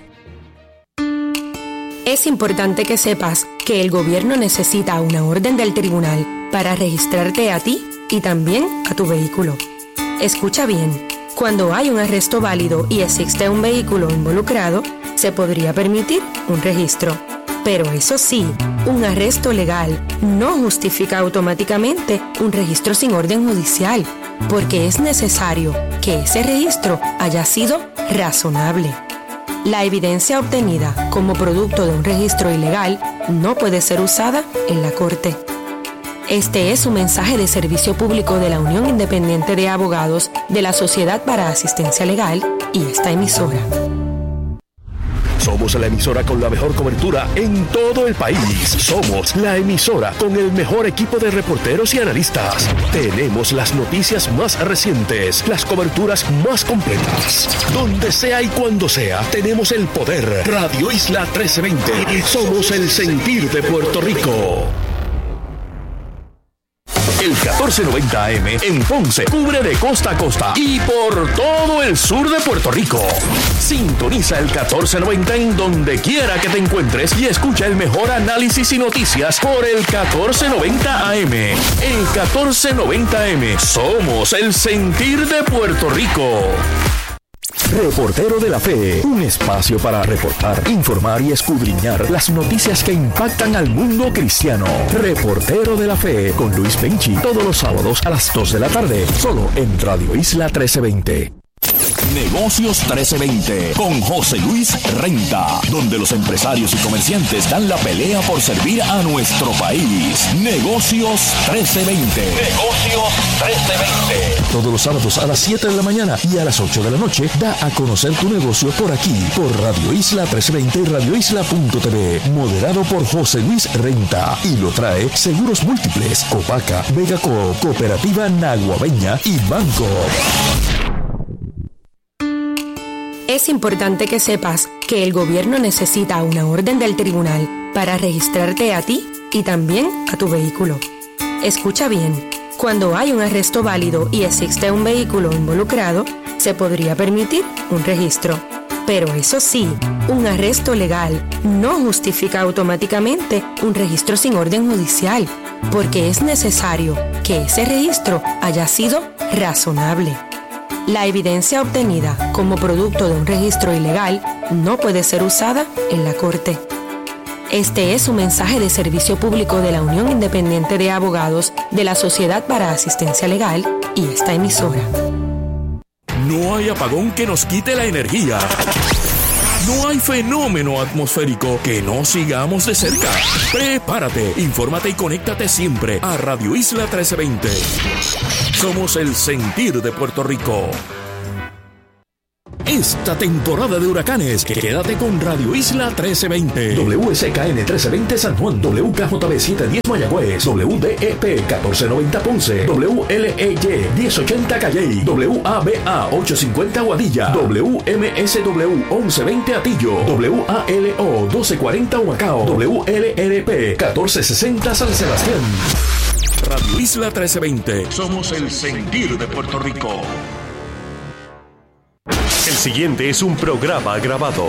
Es importante que sepas que el gobierno necesita una orden del tribunal para registrarte a ti y también a tu vehículo. Escucha bien, cuando hay un arresto válido y existe un vehículo involucrado, se podría permitir un registro. Pero eso sí, un arresto legal no justifica automáticamente un registro sin orden judicial, porque es necesario que ese registro haya sido razonable. La evidencia obtenida como producto de un registro ilegal no puede ser usada en la corte. Este es un mensaje de servicio público de la Unión Independiente de Abogados de la Sociedad para Asistencia Legal y esta emisora. Somos la emisora con la mejor cobertura en todo el país. Somos la emisora con el mejor equipo de reporteros y analistas. Tenemos las noticias más recientes, las coberturas más completas. Donde sea y cuando sea, tenemos el poder. Radio Isla trece veinte. Somos el sentir de Puerto Rico. El catorce noventa A M en Ponce cubre de costa a costa y por todo el sur de Puerto Rico. Sintoniza el catorce noventa en donde quiera que te encuentres y escucha el mejor análisis y noticias por el catorce noventa A M. El catorce noventa A M, somos el sentir de Puerto Rico. Reportero de la Fe, un espacio para reportar, informar y escudriñar las noticias que impactan al mundo cristiano. Reportero de la Fe con Luis Benchi, todos los sábados a las dos de la tarde, solo en Radio Isla trece veinte. Negocios trece veinte con José Luis Renta, donde los empresarios y comerciantes dan la pelea por servir a nuestro país. Negocios trece veinte. Negocios trece veinte. Todos los sábados a las siete de la mañana y a las ocho de la noche, da a conocer tu negocio por aquí, por Radio Isla trece veinte y Radio Isla punto t v. Moderado por José Luis Renta. Y lo trae Seguros Múltiples, Copaca, Vegaco, Cooperativa Naguabeña y Banco. Es importante que sepas que el gobierno necesita una orden del tribunal para registrarte a ti y también a tu vehículo. Escucha bien, cuando hay un arresto válido y existe un vehículo involucrado, se podría permitir un registro. Pero eso sí, Un arresto legal no justifica automáticamente un registro sin orden judicial, porque es necesario que ese registro haya sido razonable. La evidencia obtenida como producto de un registro ilegal no puede ser usada en la corte. Este es un mensaje de servicio público de la Unión Independiente de Abogados de la Sociedad para Asistencia Legal y esta emisora. No hay apagón que nos quite la energía. No hay fenómeno atmosférico que no sigamos de cerca. Prepárate, infórmate y conéctate siempre a Radio Isla trece veinte. Somos el sentir de Puerto Rico. Esta temporada de huracanes, quédate con Radio Isla trece veinte. W S K N trece veinte San Juan, W K J B setecientos diez Mayagüez, W D E P catorce noventa Ponce, W L E Y diez ochenta Calley, W A B A ochocientos cincuenta Aguadilla, W M S W once veinte Atillo, W A L O doce cuarenta Humacao, W L R P catorce sesenta San Sebastián. Radio Isla trece veinte. Somos el sentir de Puerto Rico. El siguiente es un programa grabado.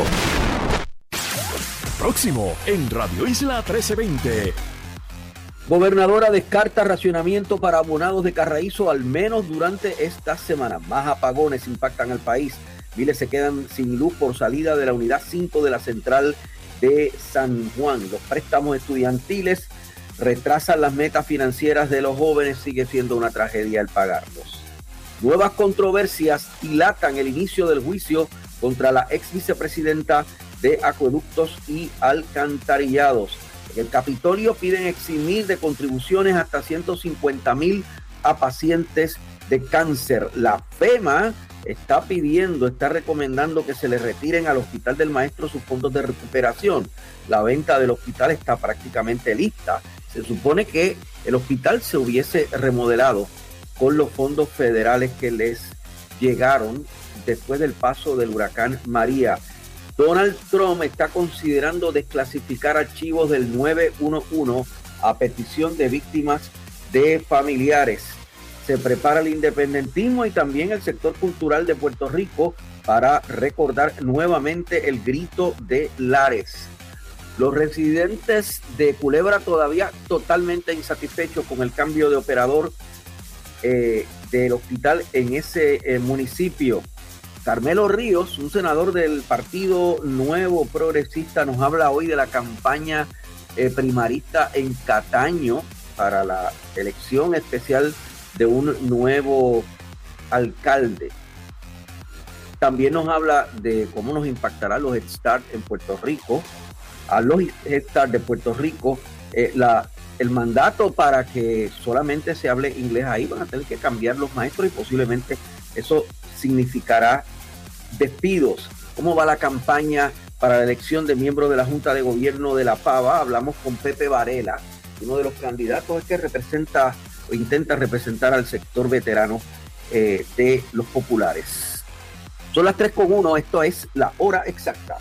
Próximo en Radio Isla trece veinte. Gobernadora descarta racionamiento para abonados de Carraízo al menos durante esta semana. Más apagones impactan al país. Miles se quedan sin luz por salida de la unidad cinco de la central de San Juan. Los préstamos estudiantiles retrasan las metas financieras de los jóvenes. Sigue siendo una tragedia el pagarlos. Nuevas controversias dilatan el inicio del juicio contra la ex vicepresidenta de Acueductos y Alcantarillados. En el Capitolio piden eximir de contribuciones hasta ciento cincuenta mil a pacientes de cáncer. La FEMA está pidiendo, está recomendando que se le retiren al Hospital del Maestro sus fondos de recuperación. La venta del hospital está prácticamente lista. Se supone que el hospital se hubiese remodelado con los fondos federales que les llegaron después del paso del huracán María. Donald Trump está considerando desclasificar archivos del nueve uno uno a petición de víctimas de familiares. Se prepara el independentismo y también el sector cultural de Puerto Rico para recordar nuevamente el grito de Lares. Los residentes de Culebra todavía totalmente insatisfechos con el cambio de operador Eh, del hospital en ese eh, municipio. Carmelo Ríos, un senador del Partido Nuevo Progresista, nos habla hoy de la campaña eh, primarista en Cataño para la elección especial de un nuevo alcalde. También nos habla de cómo nos impactará los Head Start en Puerto Rico. A los Head Start de Puerto Rico, eh, la el mandato para que solamente se hable inglés ahí, van a tener que cambiar los maestros y posiblemente eso significará despidos. ¿Cómo va la campaña para la elección de miembros de la Junta de Gobierno de la Pava? Hablamos con Pepe Varela, uno de los candidatos es que representa o intenta representar al sector veterano eh, de los populares. Son las tres con uno, esto es la hora exacta.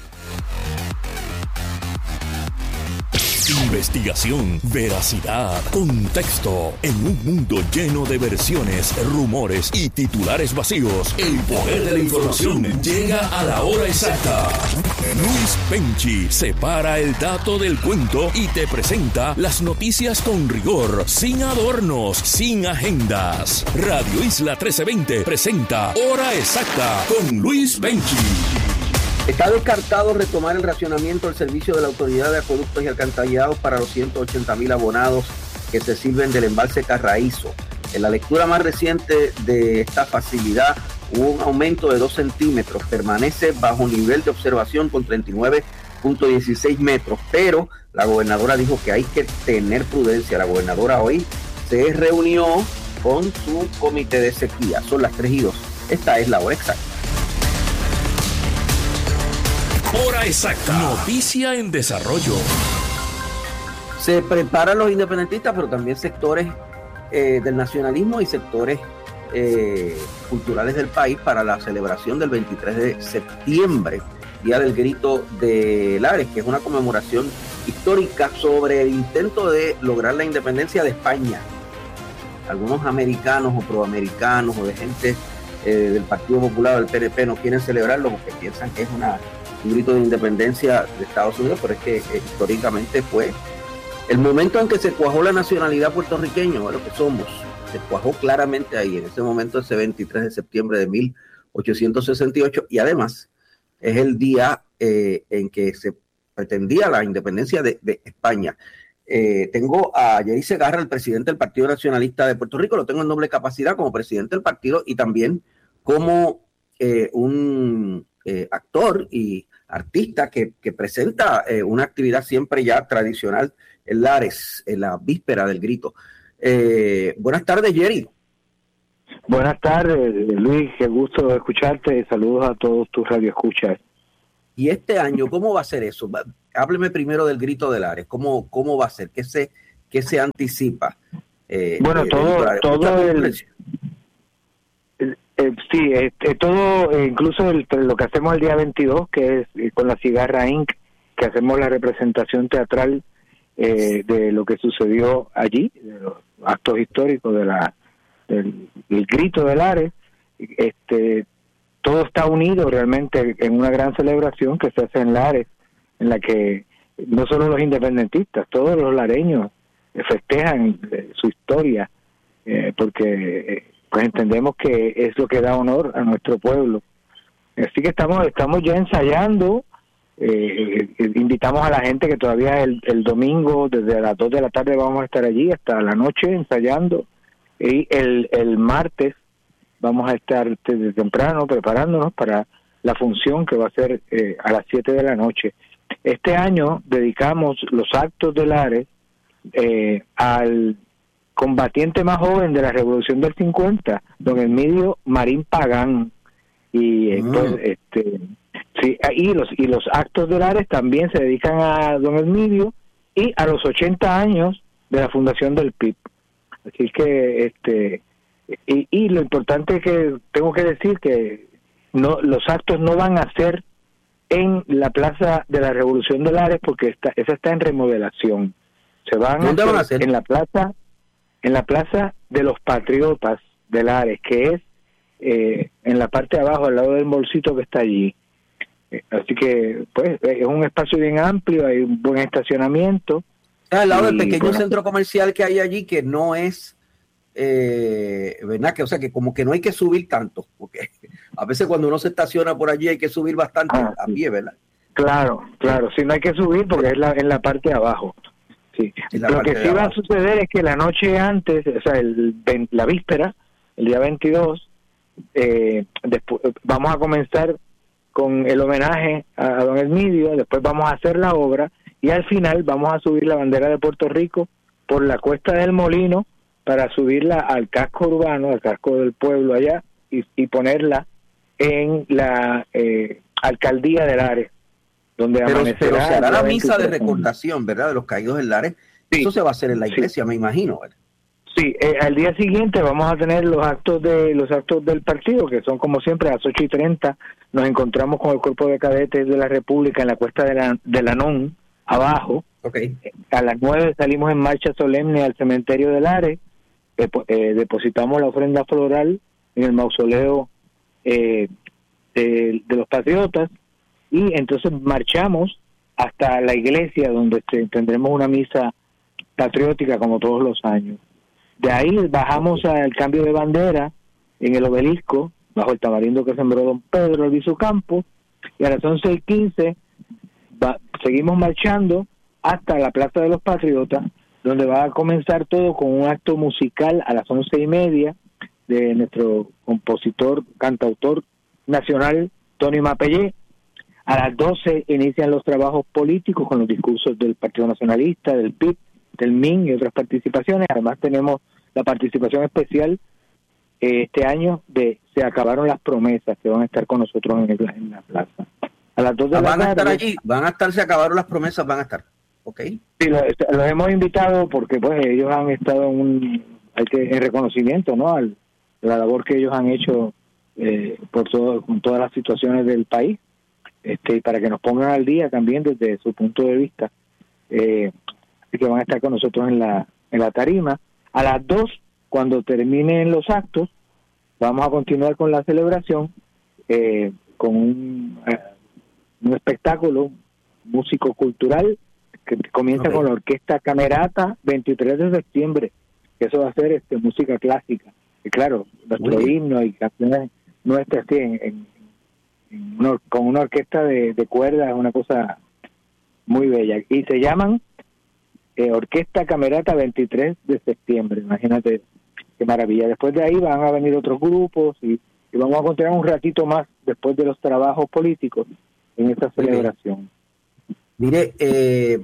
Investigación, veracidad, contexto. En un mundo lleno de versiones, rumores y titulares vacíos, el poder de la información llega a la hora exacta. Luis Penchi separa el dato del cuento y te presenta las noticias con rigor, sin adornos, sin agendas. Radio Isla trece veinte presenta Hora Exacta con Luis Penchi. Está descartado retomar el racionamiento del servicio de la Autoridad de Acueductos y Alcantarillados para los ciento ochenta mil abonados que se sirven del embalse Carraízo. En la lectura más reciente de esta facilidad hubo un aumento de dos centímetros, permanece bajo nivel de observación con treinta y nueve punto dieciséis metros, pero la gobernadora dijo que hay que tener prudencia. La gobernadora hoy se reunió con su comité de sequía. Son las tres y dos. Esta es la hora exacta. Hora exacta. Noticia en desarrollo. Se preparan los independentistas, pero también sectores eh, del nacionalismo y sectores eh, culturales del país para la celebración del veintitrés de septiembre, Día del Grito de Lares, que es una conmemoración histórica sobre el intento de lograr la independencia de España. Algunos americanos o proamericanos o de gente eh, del Partido Popular o del P N P no quieren celebrarlo porque piensan que es una un grito de independencia de Estados Unidos, pero es que eh, históricamente fue el momento en que se cuajó la nacionalidad puertorriqueña, lo que somos, se cuajó claramente ahí, en ese momento, ese veintitrés de septiembre de mil ochocientos sesenta y ocho, y además es el día eh, en que se pretendía la independencia de, de España. Eh, tengo a Jerry Segarra, el presidente del Partido Nacionalista de Puerto Rico, lo tengo en doble capacidad como presidente del partido y también como eh, un eh, actor y artista que, que presenta eh, una actividad siempre ya tradicional en Lares, en la víspera del grito. Eh, buenas tardes, Jerry. Buenas tardes, Luis, qué gusto escucharte. Saludos a todos tus radioescuchas. Y este año, ¿cómo va a ser eso? Hábleme primero del grito de Lares. ¿Cómo, cómo va a ser? ¿Qué se, qué se anticipa? Eh, bueno, de, todo, de todo el, el, el, sí, este, todo, eh, incluso el, lo que hacemos el día veintidós, que es eh, con la Cigarra incorporated, que hacemos la representación teatral eh, de lo que sucedió allí, de los actos históricos de la del, del grito de Lares. Este, todo está unido realmente en una gran celebración que se hace en Lares, en la que no solo los independentistas, todos los lareños festejan su historia, eh, porque pues entendemos que es lo que da honor a nuestro pueblo. Así que estamos estamos ya ensayando, eh, invitamos a la gente que todavía el, el domingo desde las dos de la tarde vamos a estar allí hasta la noche ensayando, y el, el martes vamos a estar desde temprano preparándonos para la función que va a ser eh, a las siete de la noche. Este año dedicamos los actos de Lares eh, al combatiente más joven de la Revolución del cincuenta, don Emilio Marín Pagán. Y eh, mm. pues, este, sí, y los, y los actos de Lares también se dedican a don Emilio y a los ochenta años de la fundación del P I B. Así que este y, y lo importante es que tengo que decir que no los actos no van a ser en la Plaza de la Revolución de Lares, porque está, esa está en remodelación. Se van a hacer, van a hacer en la plaza en la Plaza de los Patriotas de Lares, que es eh, en la parte de abajo, al lado del bolsito que está allí. Eh, así que pues es un espacio bien amplio, hay un buen estacionamiento. Al lado y, del pequeño bueno, centro comercial que hay allí, que no es eh, verdad, que o sea que como que no hay que subir tanto, porque a veces cuando uno se estaciona por allí hay que subir bastante ah, a pie, ¿verdad? Claro, claro, sí, no hay que subir porque es la, en la parte de abajo. Sí. Lo que sí va a suceder es que la noche antes, o sea, el, la víspera, el día veintidós, eh, después vamos a comenzar con el homenaje a, a don Emilio, después vamos a hacer la obra y al final vamos a subir la bandera de Puerto Rico por la Cuesta del Molino para subirla al casco urbano, al casco del pueblo allá, y, y ponerla en la eh, alcaldía de Lares, donde pero, amanecerá. Pero se hará la misa de recordación, ¿verdad?, de los caídos en Lares. Sí. Eso se va a hacer en la iglesia, sí, me imagino, ¿verdad? Sí, eh, al día siguiente vamos a tener los actos de los actos del partido, que son como siempre a las ocho y treinta. Nos encontramos con el Cuerpo de Cadetes de la República en la Cuesta de la, de Lanón, abajo. Okay. A las nueve salimos en marcha solemne al cementerio de Lares, eh, eh, depositamos la ofrenda floral en el mausoleo eh, de, de los patriotas, y entonces marchamos hasta la iglesia, donde este, tendremos una misa patriótica como todos los años. De ahí bajamos al cambio de bandera en el obelisco, bajo el tamarindo que sembró don Pedro Albizu Campos, y a las once y quince va, seguimos marchando hasta la Plaza de los Patriotas, donde va a comenzar todo con un acto musical a las once y media de nuestro compositor, cantautor nacional, Tony Mapellé. A las doce inician los trabajos políticos con los discursos del Partido Nacionalista, del P I B, del M I N y otras participaciones. Además tenemos la participación especial eh, este año de Se acabaron las promesas, que van a estar con nosotros en, el, en la plaza. A las dos de ah, la van tarde, a estar allí, van a estar, Se acabaron las promesas, van a estar. Okay. Sí, los, los hemos invitado porque pues ellos han estado en un hay que en reconocimiento, ¿no?, al la labor que ellos han hecho eh, por todo con todas las situaciones del país, este, y para que nos pongan al día también desde su punto de vista. Eh, así que van a estar con nosotros en la en la tarima. A las dos, cuando terminen los actos, vamos a continuar con la celebración eh, con un, eh, un espectáculo músico-cultural que comienza okay. con la Orquesta Camerata veintitrés de septiembre. Eso va a ser este, música clásica. Y claro, nuestro himno y canciones nuestras sí, en, en, en una, con una orquesta de, de cuerdas, es una cosa muy bella. Y se llaman eh, Orquesta Camerata veintitrés de septiembre. Imagínate qué maravilla. Después de ahí van a venir otros grupos y, y vamos a continuar un ratito más después de los trabajos políticos en esta celebración. Mire, eh,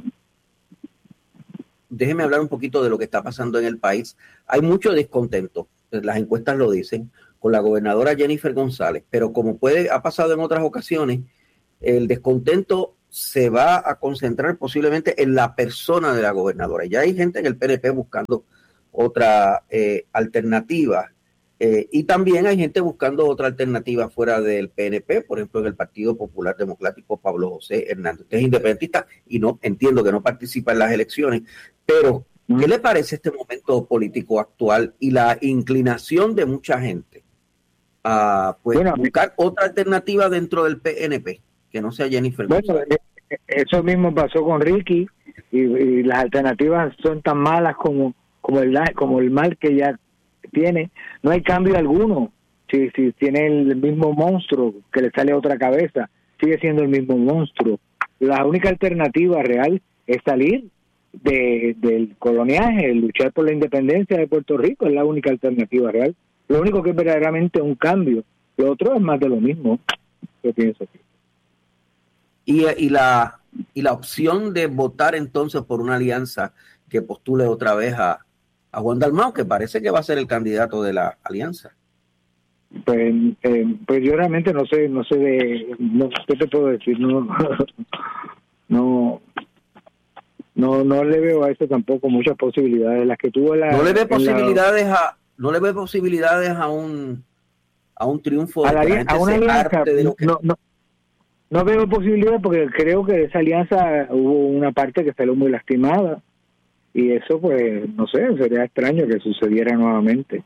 déjeme hablar un poquito de lo que está pasando en el país. Hay mucho descontento, las encuestas lo dicen, con la gobernadora Jennifer González, pero como puede ha pasado en otras ocasiones, el descontento se va a concentrar posiblemente en la persona de la gobernadora. Ya hay gente en el P N P buscando otra eh, alternativa. Eh, y también hay gente buscando otra alternativa fuera del P N P, por ejemplo, en el Partido Popular Democrático, Pablo José Hernández. Usted es independentista y no entiendo que no participa en las elecciones, pero ¿qué le parece este momento político actual y la inclinación de mucha gente a pues, bueno, buscar otra alternativa dentro del P N P, que no sea Jennifer González? Bueno, eso mismo pasó con Ricky y, y las alternativas son tan malas como, como, el, como el mal que ya tiene, no hay cambio alguno. Si, si tiene el mismo monstruo que le sale a otra cabeza, sigue siendo el mismo monstruo. La única alternativa real es salir de, del coloniaje, luchar por la independencia de Puerto Rico, es la única alternativa real. Lo único que es verdaderamente un cambio, lo otro es más de lo mismo, yo pienso. Y, y la y la opción de votar entonces por una alianza que postule otra vez a a Juan Dalmau, que parece que va a ser el candidato de la alianza. Pues, eh, pues yo realmente no sé, no sé de, no, ¿qué te puedo decir? No, no, no, no le veo a eso tampoco muchas posibilidades. Las que tuvo la, no le ve posibilidades la, a, no le ve posibilidades a un, a un triunfo a, la, de a una alianza. De lo que... no, no, no veo posibilidades porque creo que de esa alianza hubo una parte que salió muy lastimada. Y eso, pues, no sé, sería extraño que sucediera nuevamente.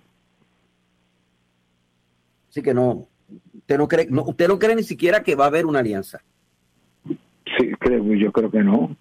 Así que no, usted no cree, no, usted no cree ni siquiera que va a haber una alianza. Sí, creo, yo creo que no.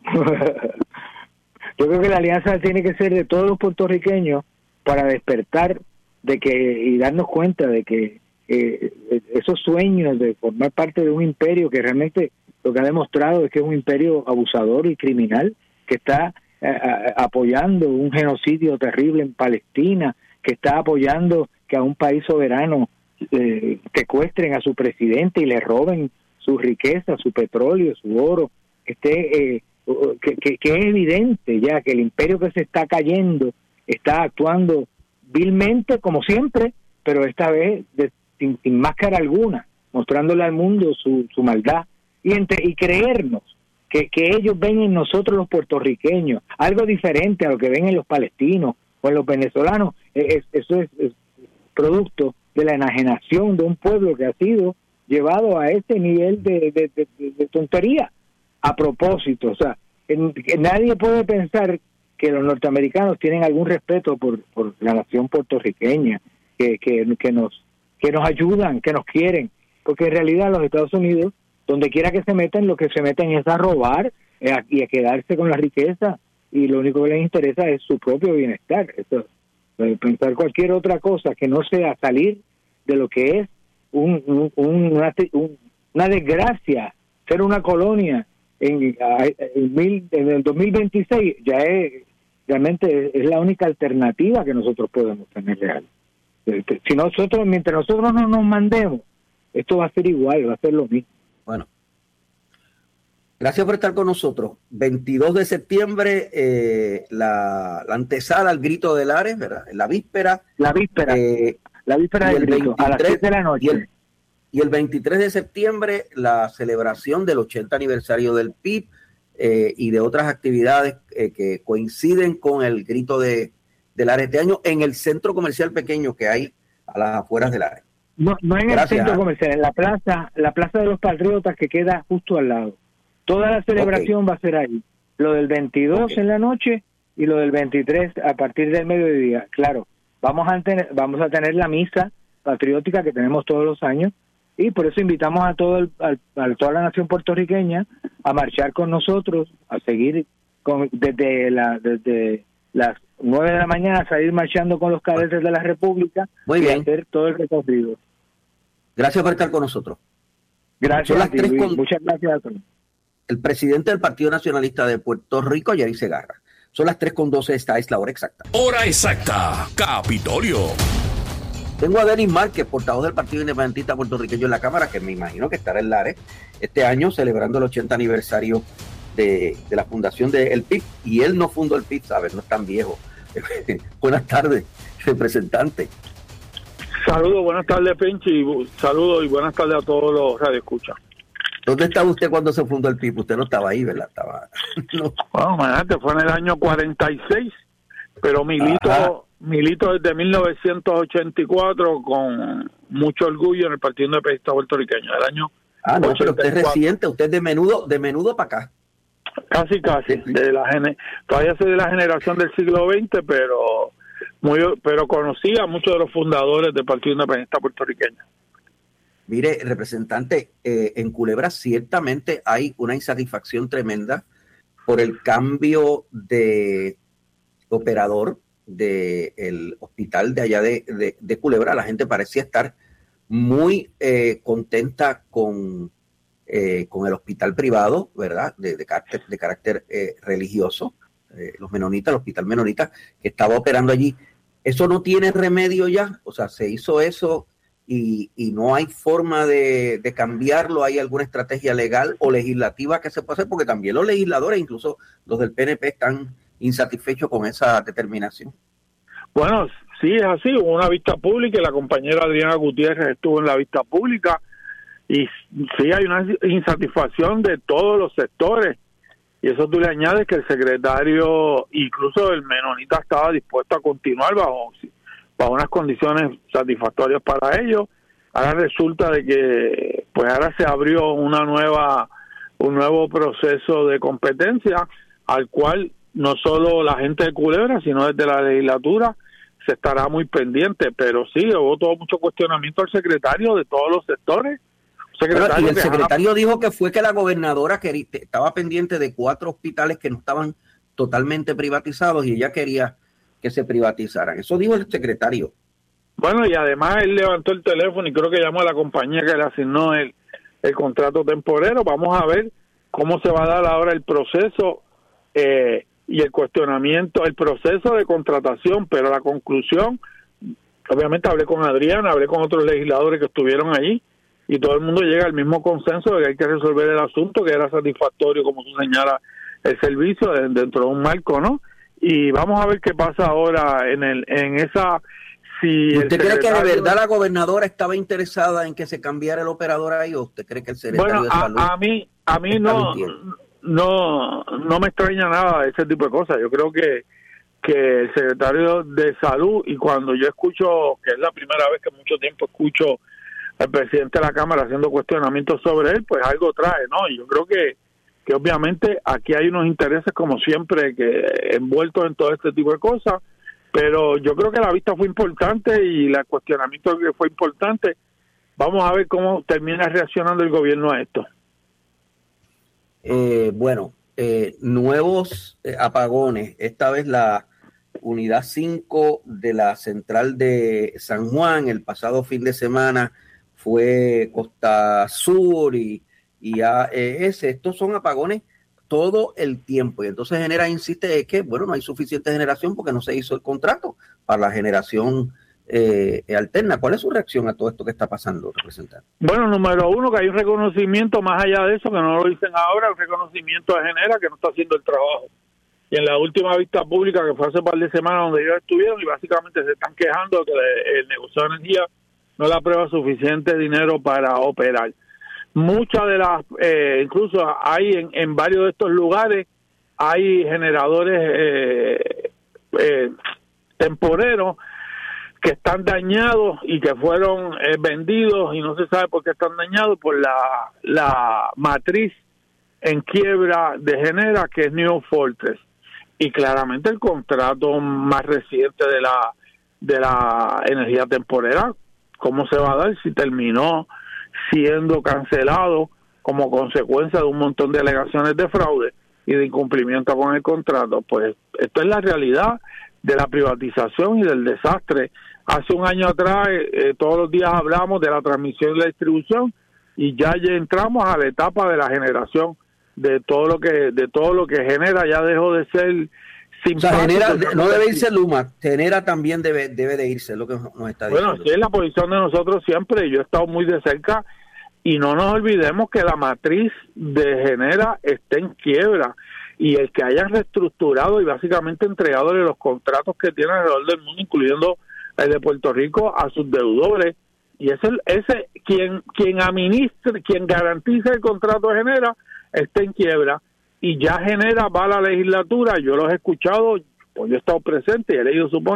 Yo creo que la alianza tiene que ser de todos los puertorriqueños para despertar de que y darnos cuenta de que eh, esos sueños de formar parte de un imperio que realmente lo que ha demostrado es que es un imperio abusador y criminal que está apoyando un genocidio terrible en Palestina, que está apoyando que a un país soberano eh, secuestren a su presidente y le roben su riqueza, su petróleo, su oro, que esté eh, que, que, que es evidente ya que el imperio que se está cayendo está actuando vilmente como siempre, pero esta vez de, sin, sin máscara alguna, mostrándole al mundo su, su maldad y, entre, y creernos Que, que ellos ven en nosotros los puertorriqueños algo diferente a lo que ven en los palestinos o en los venezolanos. Es, eso es, es producto de la enajenación de un pueblo que ha sido llevado a este nivel de, de, de, de tontería a propósito. O sea, en, que nadie puede pensar que los norteamericanos tienen algún respeto por, por la nación puertorriqueña, que, que, que, nos, que nos ayudan, que nos quieren, porque en realidad los Estados Unidos, donde quiera que se metan, lo que se meten es a robar eh, y a quedarse con la riqueza, y lo único que les interesa es su propio bienestar. Eso, eh, pensar cualquier otra cosa que no sea salir de lo que es un, un, un, una, un, una desgracia, ser una colonia en, en, mil, en el dos mil veintiséis, ya es realmente es la única alternativa que nosotros podemos tener real. Si nosotros, mientras nosotros no nos mandemos, esto va a ser igual, va a ser lo mismo. Bueno, gracias por estar con nosotros. veintidós de septiembre, eh, la, la antesala al grito de Lares, ¿verdad? La víspera. La víspera. Eh, la víspera del grito, a las siete de la noche. Y el, y el veintitrés de septiembre, la celebración del ochenta aniversario del P I B eh, y de otras actividades eh, que coinciden con el grito de, de Lares este año en el centro comercial pequeño que hay a las afueras de Lares. No, no en Gracias. el centro comercial, en la plaza, la plaza de los Patriotas que queda justo al lado. Toda la celebración okay. va a ser ahí. Lo del veintidós okay. en la noche y lo del veintitrés a partir del mediodía. Claro, vamos a tener, vamos a tener la misa patriótica que tenemos todos los años Y por eso invitamos a todo el, a, a toda la nación puertorriqueña a marchar con nosotros, a seguir con, desde la desde las nueve de la mañana, a salir marchando con los cadetes de la República. Muy y bien. hacer todo el recorrido. Gracias por estar con nosotros. Gracias. Son las a ti, tres Luis. con... Muchas gracias a todos. El presidente del Partido Nacionalista de Puerto Rico, Yari Segarra. Son las tres con doce, esta es la hora exacta. Hora exacta, Capitolio. Tengo a Denis Márquez, portavoz del Partido Independentista Puertorriqueño en la Cámara, que me imagino que estará en Lares este año celebrando el ochenta aniversario de, de la fundación del P I B. Y él no fundó el P I B, ¿sabes? No es tan viejo. Buenas tardes, representante. Saludos, buenas tardes, Penchi. Y saludos y buenas tardes a todos los radioescuchas. ¿Dónde estaba usted cuando se fundó el P I B? Usted no estaba ahí, ¿verdad? Estaba... no. Bueno, imagínate, fue en el año cuarenta y seis, pero milito... Ajá. Milito desde mil novecientos ochenta y cuatro con mucho orgullo en el Partido Independentista Puertorriqueño. El año ah, no, ochenta y cuatro. Pero usted es reciente, usted es de menudo, de menudo para acá. Casi, casi. De la gene, todavía soy de la generación del siglo veinte, pero muy, pero conocí a muchos de los fundadores del Partido Independentista Puertorriqueño. Mire, representante, eh, en Culebra ciertamente hay una insatisfacción tremenda por el cambio de operador del hospital de allá de, de, de Culebra. La gente parecía estar muy eh, contenta con, eh, con el hospital privado, ¿verdad? De, de carácter, de carácter eh, religioso, eh, los menonitas, el hospital menonita que estaba operando allí. ¿Eso no tiene remedio ya? O sea, se hizo eso y, y no hay forma de, de cambiarlo. ¿Hay alguna estrategia legal o legislativa que se pueda hacer? Porque también los legisladores, incluso los del P N P, están insatisfecho con esa determinación. Bueno, sí, es así. Hubo una vista pública y la compañera Adriana Gutiérrez estuvo en la vista pública y sí hay una insatisfacción de todos los sectores y eso tú le añades que el secretario, incluso el menonita, estaba dispuesto a continuar bajo, bajo unas condiciones satisfactorias para ellos. Ahora resulta de que pues ahora se abrió una nueva un nuevo proceso de competencia al cual no solo la gente de Culebra, sino desde la legislatura se estará muy pendiente, pero sí, hubo todo mucho cuestionamiento al secretario de todos los sectores. Secretario Pero, y el secretario dijo que fue que la gobernadora quería, estaba pendiente de cuatro hospitales que no estaban totalmente privatizados y ella quería que se privatizaran. Eso dijo el secretario. Bueno, y además él levantó el teléfono y creo que llamó a la compañía que le asignó el, el contrato temporero. Vamos a ver cómo se va a dar ahora el proceso eh, y el cuestionamiento, el proceso de contratación, pero la conclusión, obviamente hablé con Adriana, hablé con otros legisladores que estuvieron allí y todo el mundo llega al mismo consenso de que hay que resolver el asunto, que era satisfactorio, como tú señalas, el servicio dentro de un marco, ¿no? Y vamos a ver qué pasa ahora en el en esa... Si ¿Usted cree que de verdad la gobernadora estaba interesada en que se cambiara el operador ahí o usted cree que el secretario bueno, de salud... A, a mí, a mí no... No, no me extraña nada ese tipo de cosas. Yo creo que, que el secretario de Salud, y cuando yo escucho, que es la primera vez que mucho tiempo escucho al presidente de la Cámara haciendo cuestionamientos sobre él, pues algo trae, ¿no? Y yo creo que, que obviamente aquí hay unos intereses, como siempre, que envueltos en todo este tipo de cosas, pero yo creo que la vista fue importante y el cuestionamiento que fue importante. Vamos a ver cómo termina reaccionando el gobierno a esto. Eh, bueno, eh, nuevos eh, apagones. Esta vez la unidad cinco de la central de San Juan, el pasado fin de semana fue Costa Sur y, y A E S. Estos son apagones todo el tiempo y entonces Genera insiste que, bueno, no hay suficiente generación porque no se hizo el contrato para la generación eh, alterna. ¿Cuál es su reacción a todo esto que está pasando, representante? Bueno, número uno, que hay un reconocimiento más allá de eso, que no lo dicen ahora, un reconocimiento de Genera que no está haciendo el trabajo. Y en la última vista pública, que fue hace un par de semanas, donde ellos estuvieron, y básicamente se están quejando de que el negocio de energía no le aprueba suficiente dinero para operar. Muchas de las, eh, incluso hay en, en varios de estos lugares, hay generadores eh, eh, temporeros que están dañados y que fueron eh, vendidos y no se sabe por qué están dañados por la, la matriz en quiebra de Genera, que es New Fortress. Y claramente el contrato más reciente de la de la energía temporera, ¿cómo se va a dar si terminó siendo cancelado como consecuencia de un montón de alegaciones de fraude y de incumplimiento con el contrato. Pues esto es la realidad de la privatización y del desastre. Hace un año atrás, eh, todos los días hablamos de la transmisión y la distribución, y ya, ya entramos a la etapa de la generación de todo lo que de todo lo que genera. Ya dejó de ser simpático. O sea, genera, no debe irse Luma, genera también debe debe de irse, es lo que nos está diciendo. Bueno, sí, es la posición de nosotros siempre. Yo he estado muy de cerca, y no nos olvidemos que la matriz de Genera está en quiebra, y el que hayan reestructurado y básicamente entregado los contratos que tienen alrededor del mundo, incluyendo el de Puerto Rico, a sus deudores, y ese ese quien quien administra, quien garantiza el contrato de Genera está en quiebra, y ya Genera va a la legislatura. Yo los he escuchado, pues yo he estado presente y he leído su